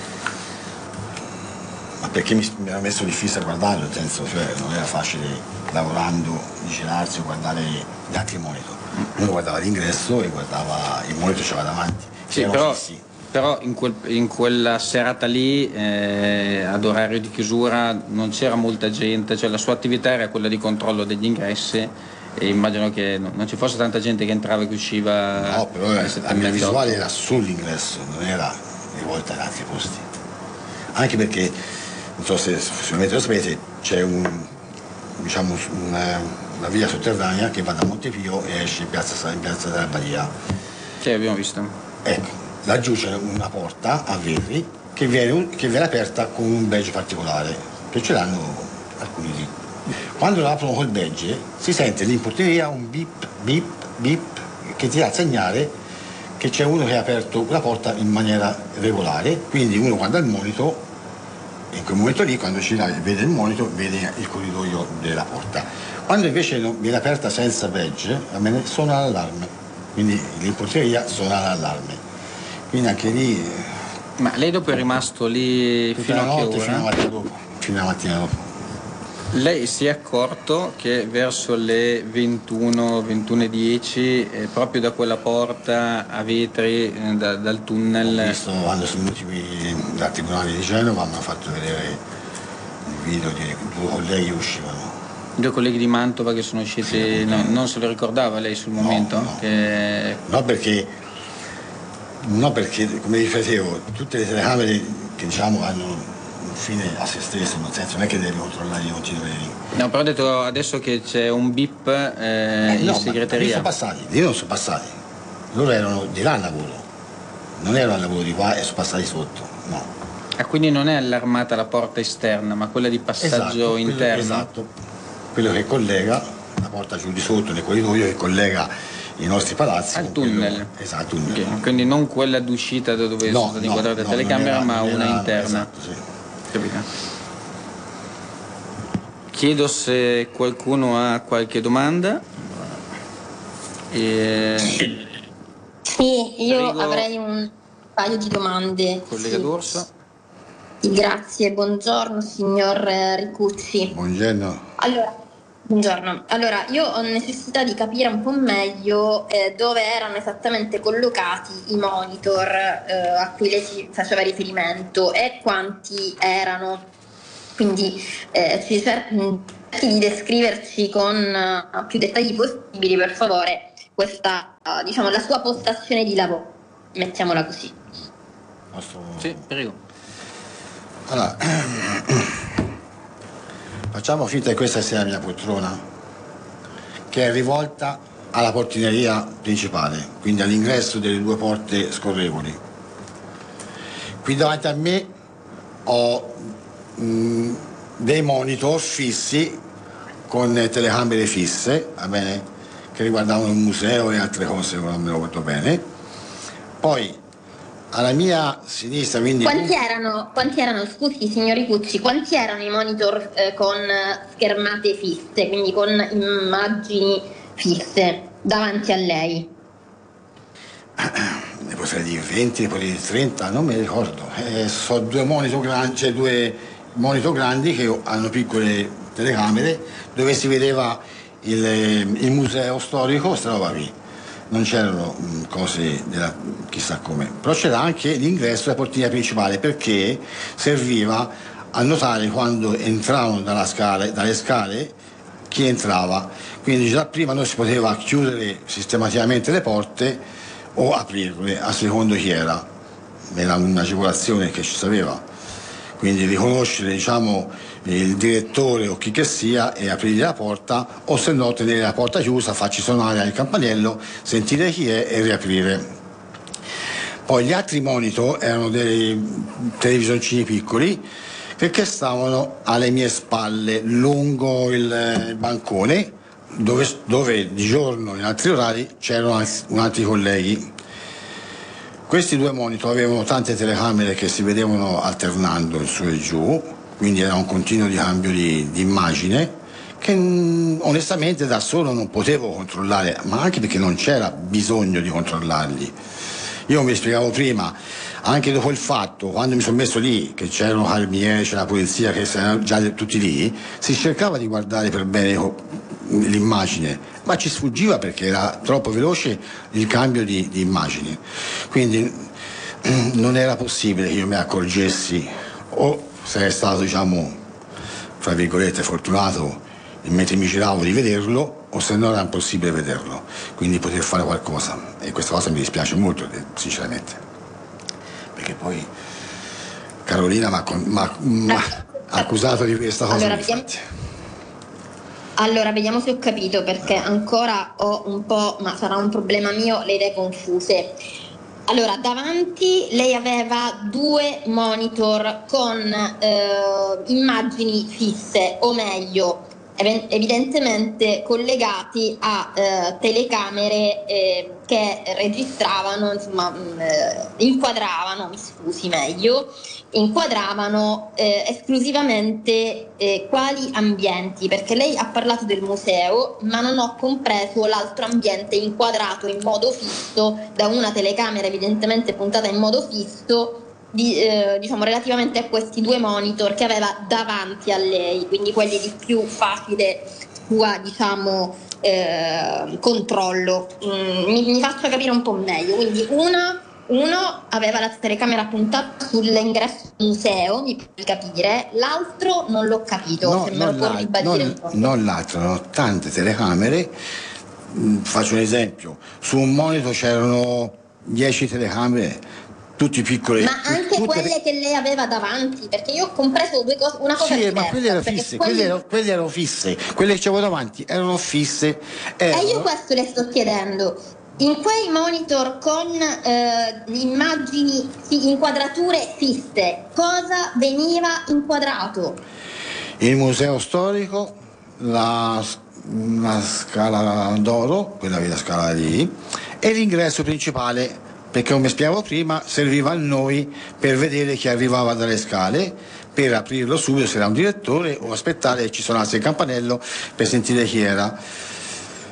Ma perché mi, mi era messo difficile a guardarlo, nel senso, cioè non era facile lavorando, girarsi o guardare gli altri monitor. Uno guardava l'ingresso e guardava il monitor che c'era davanti. Sì, Erano però, fissi. però in, quel- in quella serata lì, eh, ad orario di chiusura, non c'era molta gente, cioè la sua attività era quella di controllo degli ingressi e immagino che no- non ci fosse tanta gente che entrava e che usciva. No, però alle eh, sette la e mia mezza, visuale otto. era sull'ingresso, non era rivolta ad altri posti. Anche perché, non so se sicuramente lo sapete, c'è un, diciamo, una, una via sotterranea che va da Montepio e esce in piazza, in piazza della Badia. Sì, abbiamo visto. Ecco, laggiù c'è una porta a vetri che viene, che viene aperta con un badge particolare, che ce l'hanno alcuni lì. Quando lo aprono col badge si sente lì in portineria un bip, bip, bip che ti dà a segnare che c'è uno che ha aperto la porta in maniera regolare, quindi uno guarda il monitor e in quel momento lì, quando ci vede il monitor, vede il corridoio della porta. Quando invece non viene aperta senza badge, a me suona l'allarme, quindi in portineria suona l'allarme. Quindi anche lì... Ma lei dopo è rimasto lì tutta fino la a che notte, ora? fino alla mattina dopo. Fino alla mattina dopo. Lei si è accorto che verso le ventuno, ventuno e dieci, eh, proprio da quella porta a vetri, eh, da- dal tunnel... Ho visto quando sono venuti qui dal Tribunale di Genova, mi hanno fatto vedere il video di due colleghi che uscivano. Due colleghi di Mantova che sono usciti, no, non se lo ricordava lei sul momento? no. Che... No perché, no perché, come dicevo, tutte le telecamere che diciamo hanno un fine a se stesso, nel senso non è che devi controllare i continui veri. No, però ho detto adesso che c'è un bip eh, Eh, in no, ma lì segreteria. sono passati, lì non sono passati. Loro erano di là al lavoro, non erano al lavoro di qua e sono passati sotto, no. Ah, quindi non è allarmata la porta esterna, ma quella di passaggio Esatto, quello- interno? Esatto, quello che collega la porta giù di sotto nel corridoio che collega i nostri palazzi Al con tunnel. quello- esatto, tunnel. Ok, quindi non quella d'uscita da dove No, sono state no, inquadrate no, la telecamera, non era- ma non una era- interna. esatto, sì. Capito? Chiedo se qualcuno ha qualche domanda. E... Sì, io Prego. avrei un paio di domande. Collega Sì. D'Orso. Grazie, buongiorno signor eh, Ricucci. Buongiorno. Allora, buongiorno. Allora, io ho necessità di capire un po' meglio eh, dove erano esattamente collocati i monitor eh, a cui lei si faceva riferimento e quanti erano. Quindi eh, ci cerchi di descriverci con uh, più dettagli possibili, per favore, questa, uh, diciamo, la sua postazione di lavoro. Mettiamola così. Posso... Sì, prego. Allora, facciamo finta che questa sia la mia poltrona, che è rivolta alla portineria principale, quindi all'ingresso delle due porte scorrevoli. Qui davanti a me ho mh, dei monitor fissi con telecamere fisse, va bene, che riguardavano il museo e altre cose, non me lo ricordo bene. Poi alla mia sinistra, quindi... Quanti erano, quanti erano, scusi signori Cucci, quanti erano i monitor eh, con schermate fisse, quindi con immagini fisse davanti a lei? Ne potrei dire venti, ne potrei dire trenta, non mi ricordo. Eh, so due monitor grandi, cioè due monitor grandi che hanno piccole telecamere dove si vedeva il, il museo storico, sta roba qui. Non c'erano mh, cose della, chissà come, però c'era anche l'ingresso della portineria principale, perché serviva a notare quando entravano dalla scala, dalle scale chi entrava, quindi già prima noi si poteva chiudere sistematicamente le porte o aprirle a secondo chi era, era un'agevolazione che ci sapeva, quindi riconoscere, diciamo, il direttore o chi che sia e aprire la porta, o se no tenere la porta chiusa, farci suonare il campanello, sentire chi è e riaprire. Poi gli altri monitor erano dei televisioncini piccoli che stavano alle mie spalle lungo il bancone dove, dove di giorno in altri orari c'erano altri colleghi. Questi due monitor avevano tante telecamere che si vedevano alternando in su e giù, quindi era un continuo di cambio di, di immagine che mh, onestamente da solo non potevo controllare, ma anche perché non c'era bisogno di controllarli. Io mi spiegavo prima, anche dopo il fatto, quando mi sono messo lì, che c'erano carabinieri, c'era la polizia, che erano già tutti lì, si cercava di guardare per bene l'immagine, ma ci sfuggiva perché era troppo veloce il cambio di, di immagini. Quindi non era possibile che io mi accorgessi, o sarei stato, diciamo, fra virgolette, fortunato mentre mi giravo di vederlo, o se no era impossibile vederlo, quindi poter fare qualcosa, e questa cosa mi dispiace molto, sinceramente, perché poi Carolina mi ha accusato di questa cosa. Allora vediamo, allora vediamo se ho capito, perché ancora ho un po', ma sarà un problema mio, le idee confuse. Allora, davanti lei aveva due monitor con eh, immagini fisse, o meglio, evidentemente collegati a eh, telecamere eh, che registravano, insomma, mh, inquadravano, mi scusi meglio, inquadravano eh, esclusivamente eh, quali ambienti, perché lei ha parlato del museo, ma non ho compreso l'altro ambiente inquadrato in modo fisso da una telecamera evidentemente puntata in modo fisso, Di, eh, diciamo relativamente a questi due monitor che aveva davanti a lei, quindi quelli di più facile sua, diciamo, eh, controllo. Mm, mi, mi faccio capire un po' meglio. Quindi una, uno aveva la telecamera puntata sull'ingresso del museo, mi puoi capire, l'altro non l'ho capito, no, se me lo può ribadire un po'. Non l'altro, erano tante telecamere. Mm, faccio un esempio, su un monitor c'erano dieci telecamere, tutti piccoli. Ma anche tutte... quelle che lei aveva davanti, perché io ho compreso due cose, una cosa sì, diversa. Ma quelle erano fisse, quelli... quelle, erano, quelle erano fisse, quelle che c'avevo davanti erano fisse. Erano... E io questo le sto chiedendo. In quei monitor con eh, immagini, inquadrature fisse, cosa veniva inquadrato? Il museo storico, la, la scala d'oro, quella che è la scala lì, e l'ingresso principale, perché come spiegavo prima serviva a noi per vedere chi arrivava dalle scale, per aprirlo subito se era un direttore o aspettare che ci suonasse il campanello per sentire chi era.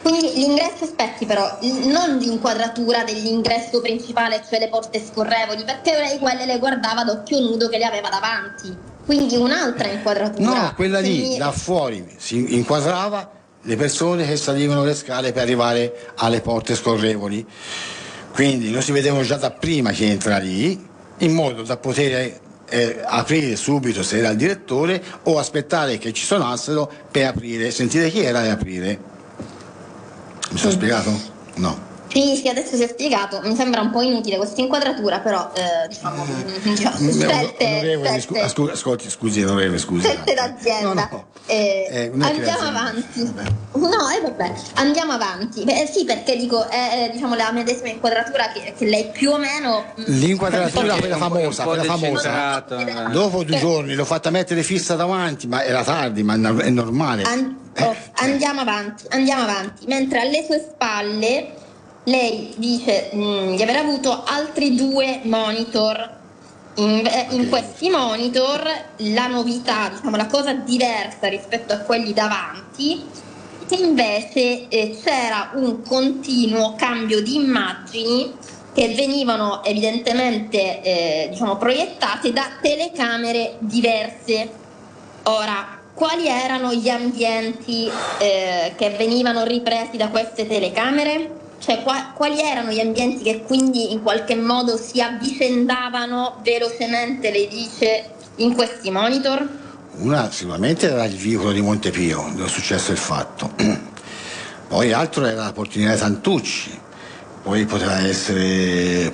Quindi l'ingresso, aspetti però, non l'inquadratura dell'ingresso principale, cioè le porte scorrevoli, perché lei quelle le guardava ad occhio nudo che le aveva davanti. Quindi un'altra inquadratura. No, quella lì, Quindi... da fuori, si inquadrava le persone che salivano le scale per arrivare alle porte scorrevoli. Quindi noi si vedevano già da prima che entra lì, in modo da poter eh, aprire subito se era il direttore o aspettare che ci suonassero per aprire, sentire chi era e aprire. Mi sono spiegato? No. Sì, sì, adesso si è spiegato. Mi sembra un po' inutile questa inquadratura, però eh, diciamo, diciamo scelte, scelte, scu- ascolti, scusi, onorevole, scusi. scelte d'azienda. No, no. Eh, Eh, andiamo avanti. No, eh, vabbè, andiamo avanti. Beh, sì, perché dico, è eh, diciamo la medesima inquadratura che, che lei più o meno. L'inquadratura quella famosa, quella famosa. Dopo due giorni l'ho fatta mettere fissa davanti, ma era tardi, ma è normale. An- oh, andiamo avanti, andiamo avanti. Mentre alle sue spalle lei dice mh, di aver avuto altri due monitor. In, in questi monitor la novità, diciamo la cosa diversa rispetto a quelli davanti, che invece eh, c'era un continuo cambio di immagini che venivano evidentemente eh, diciamo proiettate da telecamere diverse. Ora, quali erano gli ambienti eh, che venivano ripresi da queste telecamere? Cioè, qua, quali erano gli ambienti che quindi in qualche modo si avvicendavano velocemente, lei dice, in questi monitor? Una sicuramente era il vicolo di Montepio, dove è successo il fatto. Poi altro era la portineria Santucci, poi poteva essere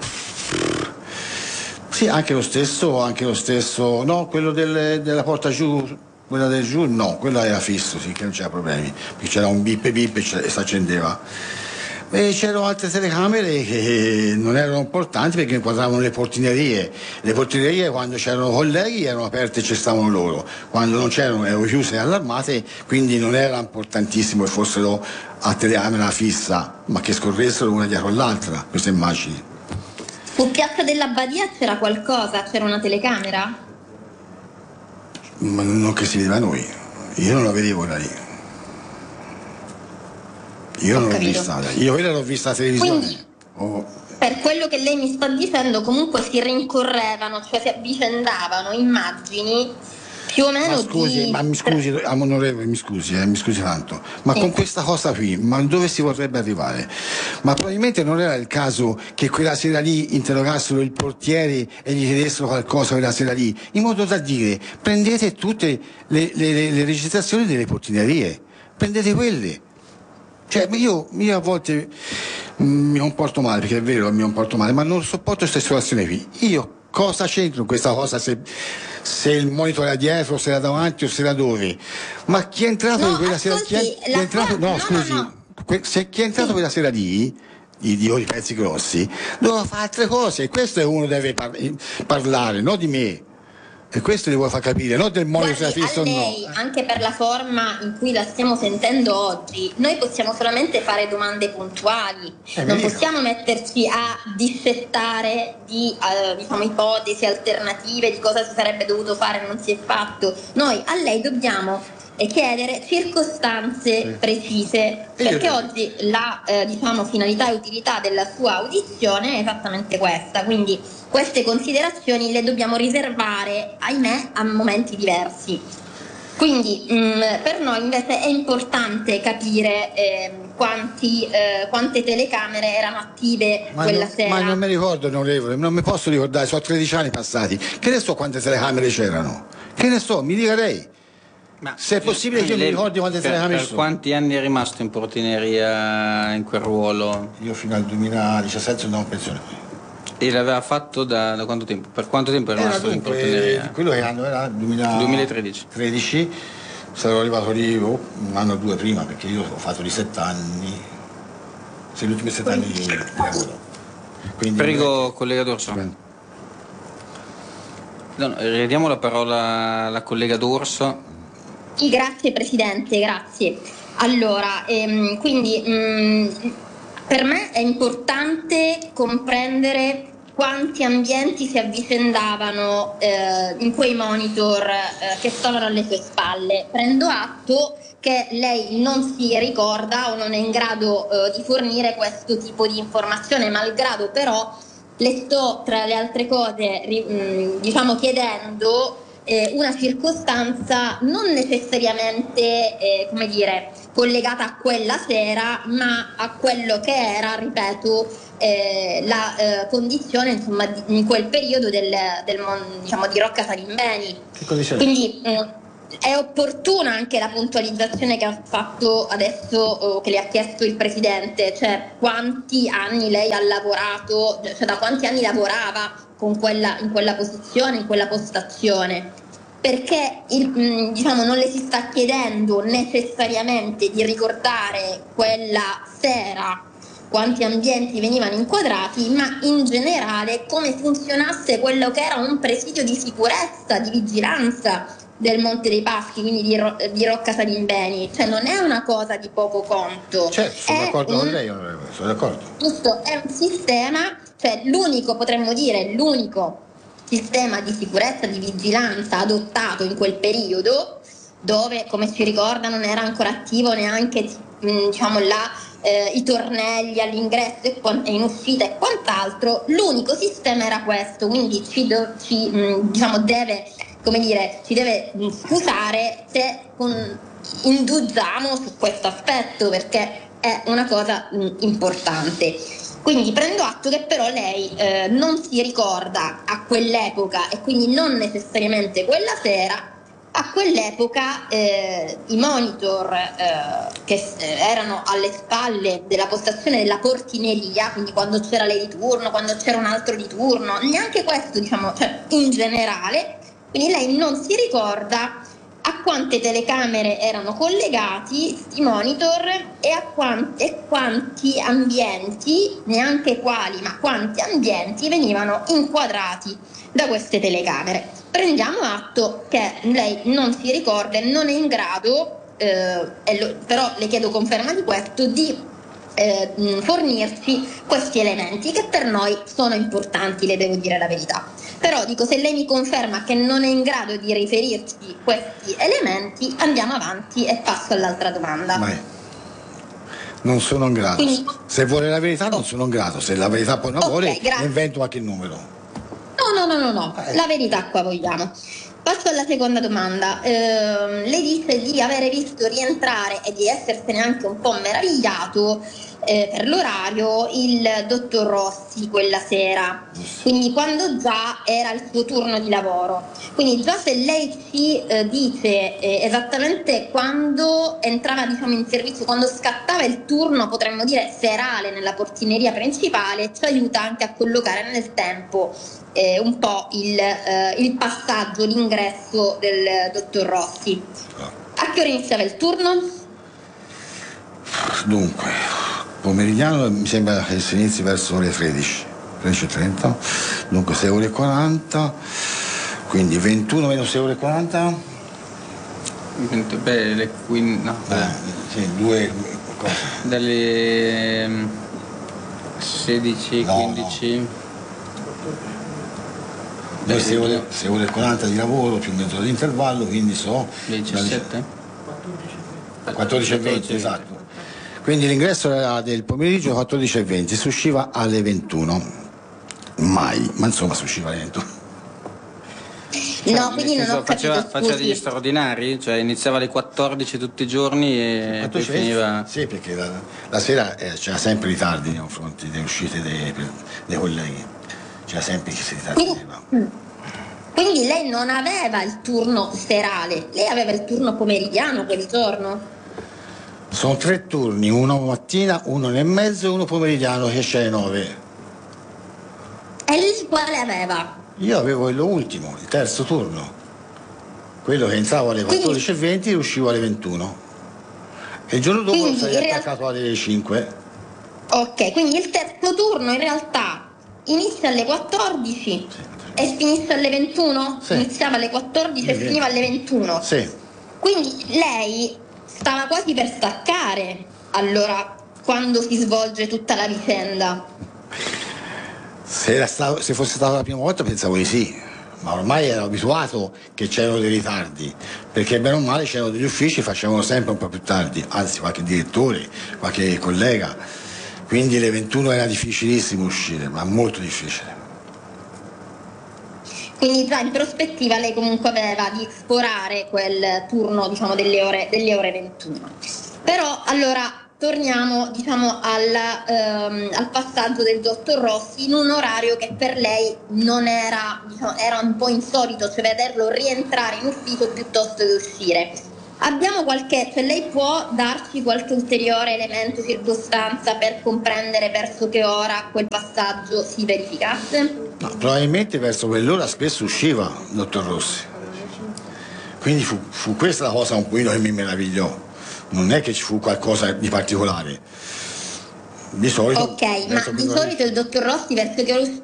sì, anche lo stesso, anche lo stesso, no, quello del, della porta giù, quella del giù, no, quello era fisso, sì, che non c'era problemi, perché c'era un bip bip e si accendeva. E c'erano altre telecamere che non erano importanti perché inquadravano le portinerie. Le portinerie quando c'erano colleghi erano aperte e ci stavano loro, quando non c'erano erano chiuse e allarmate, quindi non era importantissimo che fossero a telecamera fissa, ma che scorressero una dietro l'altra queste immagini. Su Piazza della Badia c'era qualcosa? C'era una telecamera? Ma non che si vedeva noi, io non la vedevo da lì. Io non l'ho vista, io quella l'ho vista a televisione. Quindi, oh. Per quello che lei mi sta dicendo, comunque si rincorrevano, cioè si avvicendavano immagini più o meno ma scusi, di... ma mi scusi, onorevole, mi scusi, eh, mi scusi tanto, ma sì. Con questa cosa qui, ma dove si vorrebbe arrivare? Ma probabilmente non era il caso che quella sera lì interrogassero il portiere e gli chiedessero qualcosa quella sera lì, in modo da dire, prendete tutte le, le, le, le registrazioni delle portinerie, prendete quelle. Cioè io, io a volte mi comporto male, perché è vero mi comporto male, ma non sopporto questa situazione qui. Io cosa c'entro in questa cosa se, se il monitor era dietro, se era davanti o se era dove? Ma chi è entrato no, quella sera? Chi è, chi è entrato, no, no, scusi, no, no. Se chi è entrato sì. quella sera lì, i dio di pezzi grossi, doveva fare altre cose, e questo è uno deve par- parlare, non di me. E questo li vuoi far capire, non del monitor fisso o no. Lei, anche per la forma in cui la stiamo sentendo oggi, noi possiamo solamente fare domande puntuali, è non vero. Possiamo metterci a discettare di uh, diciamo, ipotesi alternative di cosa si sarebbe dovuto fare e non si è fatto. Noi a lei dobbiamo chiedere circostanze sì. precise, perché oggi la eh, diciamo, finalità e utilità della sua audizione è esattamente questa, quindi queste considerazioni le dobbiamo riservare, ahimè, a momenti diversi. Quindi mh, per noi invece è importante capire eh, quanti, eh, quante telecamere erano attive ma quella no, sera. Ma non mi ricordo, onorevole, non mi posso ricordare, sono tredici anni passati, che ne so quante telecamere c'erano, che ne so, mi dica lei. Ma se è possibile che io mi ricordi quante telecamere sono. Per quanti anni è rimasto in portineria in quel ruolo? Io fino al duemiladiciassette sono andato in pensione. E l'aveva fatto da, da quanto tempo? Per quanto tempo è rimasto era in dunque, portineria? Quello che anno era? duemilatredici. tredici, sarò arrivato lì oh, un anno o due prima, perché io ho fatto di sette anni, se gli ultimi sette anni di lavoro. Quindi Prego, è... collega D'Orso. No, no, ridiamo la parola alla collega D'Orso. Sì, grazie Presidente, grazie. Allora, ehm, quindi mh, per me è importante comprendere quanti ambienti si avvicendavano eh, in quei monitor eh, che stavano alle sue spalle. Prendo atto che lei non si ricorda o non è in grado eh, di fornire questo tipo di informazione, malgrado però le sto, tra le altre cose, ri, mh, diciamo chiedendo eh, una circostanza non necessariamente, eh, come dire, collegata a quella sera, ma a quello che era, ripeto, eh, la eh, condizione, insomma, di, in quel periodo del, del diciamo, di Rocca Salimbeni. Quindi mh, è opportuna anche la puntualizzazione che ha fatto adesso, o che le ha chiesto il Presidente, cioè quanti anni lei ha lavorato, cioè da quanti anni lavorava con quella, in quella posizione, in quella postazione, perché il, diciamo, non le si sta chiedendo necessariamente di ricordare quella sera quanti ambienti venivano inquadrati, ma in generale come funzionasse quello che era un presidio di sicurezza, di vigilanza del Monte dei Paschi, quindi di, Ro- di Rocca Salimbeni. Cioè non è una cosa di poco conto. Certo, sono è d'accordo un, con lei, sono d'accordo. Giusto, è un sistema, cioè l'unico, potremmo dire, l'unico sistema di sicurezza, di vigilanza adottato in quel periodo, dove, come ci ricorda, non era ancora attivo neanche mh, diciamo la, eh, i tornelli all'ingresso e, e in uscita e quant'altro. L'unico sistema era questo, quindi ci, do, ci mh, diciamo deve, come dire, ci deve mh, scusare se con, indugiamo su questo aspetto, perché è una cosa mh, importante. Quindi prendo atto che però lei eh, non si ricorda a quell'epoca, e quindi non necessariamente quella sera. A quell'epoca eh, i monitor eh, che eh, erano alle spalle della postazione della portineria, quindi quando c'era lei di turno, quando c'era un altro di turno, neanche questo, diciamo, cioè in generale, quindi lei non si ricorda a quante telecamere erano collegati i monitor e a quanti, e quanti ambienti, neanche quali, ma quanti ambienti venivano inquadrati da queste telecamere. Prendiamo atto che lei non si ricorda e non è in grado, eh, e lo, però le chiedo conferma di questo, di eh, fornirci questi elementi che per noi sono importanti, le devo dire la verità. Però dico, se lei mi conferma che non è in grado di riferirci questi elementi, andiamo avanti e passo all'altra domanda. Mai. Non sono in grado. Quindi, se vuole la verità non sono in grado, se la verità poi non okay, vuole, grazie. invento qualche numero. No, no, no, no, no. Eh. La verità qua vogliamo. Passo alla seconda domanda. Eh, lei dice di avere visto rientrare e di essersene anche un po' meravigliato eh, per l'orario il dottor Rossi quella sera, quindi quando già era il suo turno di lavoro. Quindi già se lei ci eh, dice eh, esattamente quando entrava, diciamo, in servizio, quando scattava il turno, potremmo dire serale, nella portineria principale, ci aiuta anche a collocare nel tempo eh, un po' il, eh, il passaggio, l'ingresso del dottor Rossi. A che ora iniziava il turno? Dunque, pomeridiano mi sembra che si inizi verso le tredici, tredici e trenta, dunque sei ore e quaranta, quindi ventuno meno sei ore e quaranta? Beh, le quindici, no, beh, sì, due cose. Dalle sedici, no, quindici. No. Noi sei ore, sei ore e quaranta di lavoro più mezz'ora di intervallo, quindi so. diciassette? quattordici e venti, esatto. Quindi l'ingresso era del pomeriggio quattordici e venti, si usciva alle ventuno. Mai, ma insomma si usciva alle ventuno. Cioè, no, quindi non ho faceva, capito, faceva degli straordinari? Cioè iniziava alle quattordici tutti i giorni e poi finiva... Sì, perché la, la sera eh, c'era sempre ritardi nei confronti delle uscite dei, dei colleghi. C'era sempre chi si ritardava. Quindi, quindi lei non aveva il turno serale, lei aveva il turno pomeridiano quel giorno? Sono tre turni, uno mattina, uno nel mezzo e uno pomeridiano che esce alle nove. E lei quale aveva? Io avevo quello ultimo, il terzo turno. Quello che entravo alle quattordici e venti e uscivo alle ventuno. E il giorno dopo quindi sarei real... attaccato alle cinque. Ok, quindi il terzo turno in realtà inizia alle quattordici sì. E finisce alle ventuno? Sì. Iniziava alle quattordici sì. E finiva alle ventuno? Sì. Quindi lei stava quasi per staccare, allora, quando si svolge tutta la vicenda. Se, era stato, se fosse stata la prima volta pensavo di sì, ma ormai ero abituato che c'erano dei ritardi, perché bene o male c'erano degli uffici che facevano sempre un po' più tardi, anzi qualche direttore, qualche collega, quindi le ventuno era difficilissimo uscire, ma molto difficile. Quindi già in prospettiva lei comunque aveva di sforare quel turno, diciamo, delle ore, delle ore ventuno. Però allora torniamo, diciamo, al, ehm, al passaggio del dottor Rossi in un orario che per lei non era, diciamo, era un po' insolito, cioè vederlo rientrare in ufficio piuttosto che uscire. Abbiamo qualche, cioè lei può darci qualche ulteriore elemento, circostanza per comprendere verso che ora quel passaggio si verificasse? No, probabilmente verso quell'ora spesso usciva il dottor Rossi, quindi fu, fu questa la cosa un pochino che mi meravigliò. Non è che ci fu qualcosa di particolare. Di solito. Ok, ma di solito il dottor Rossi verso che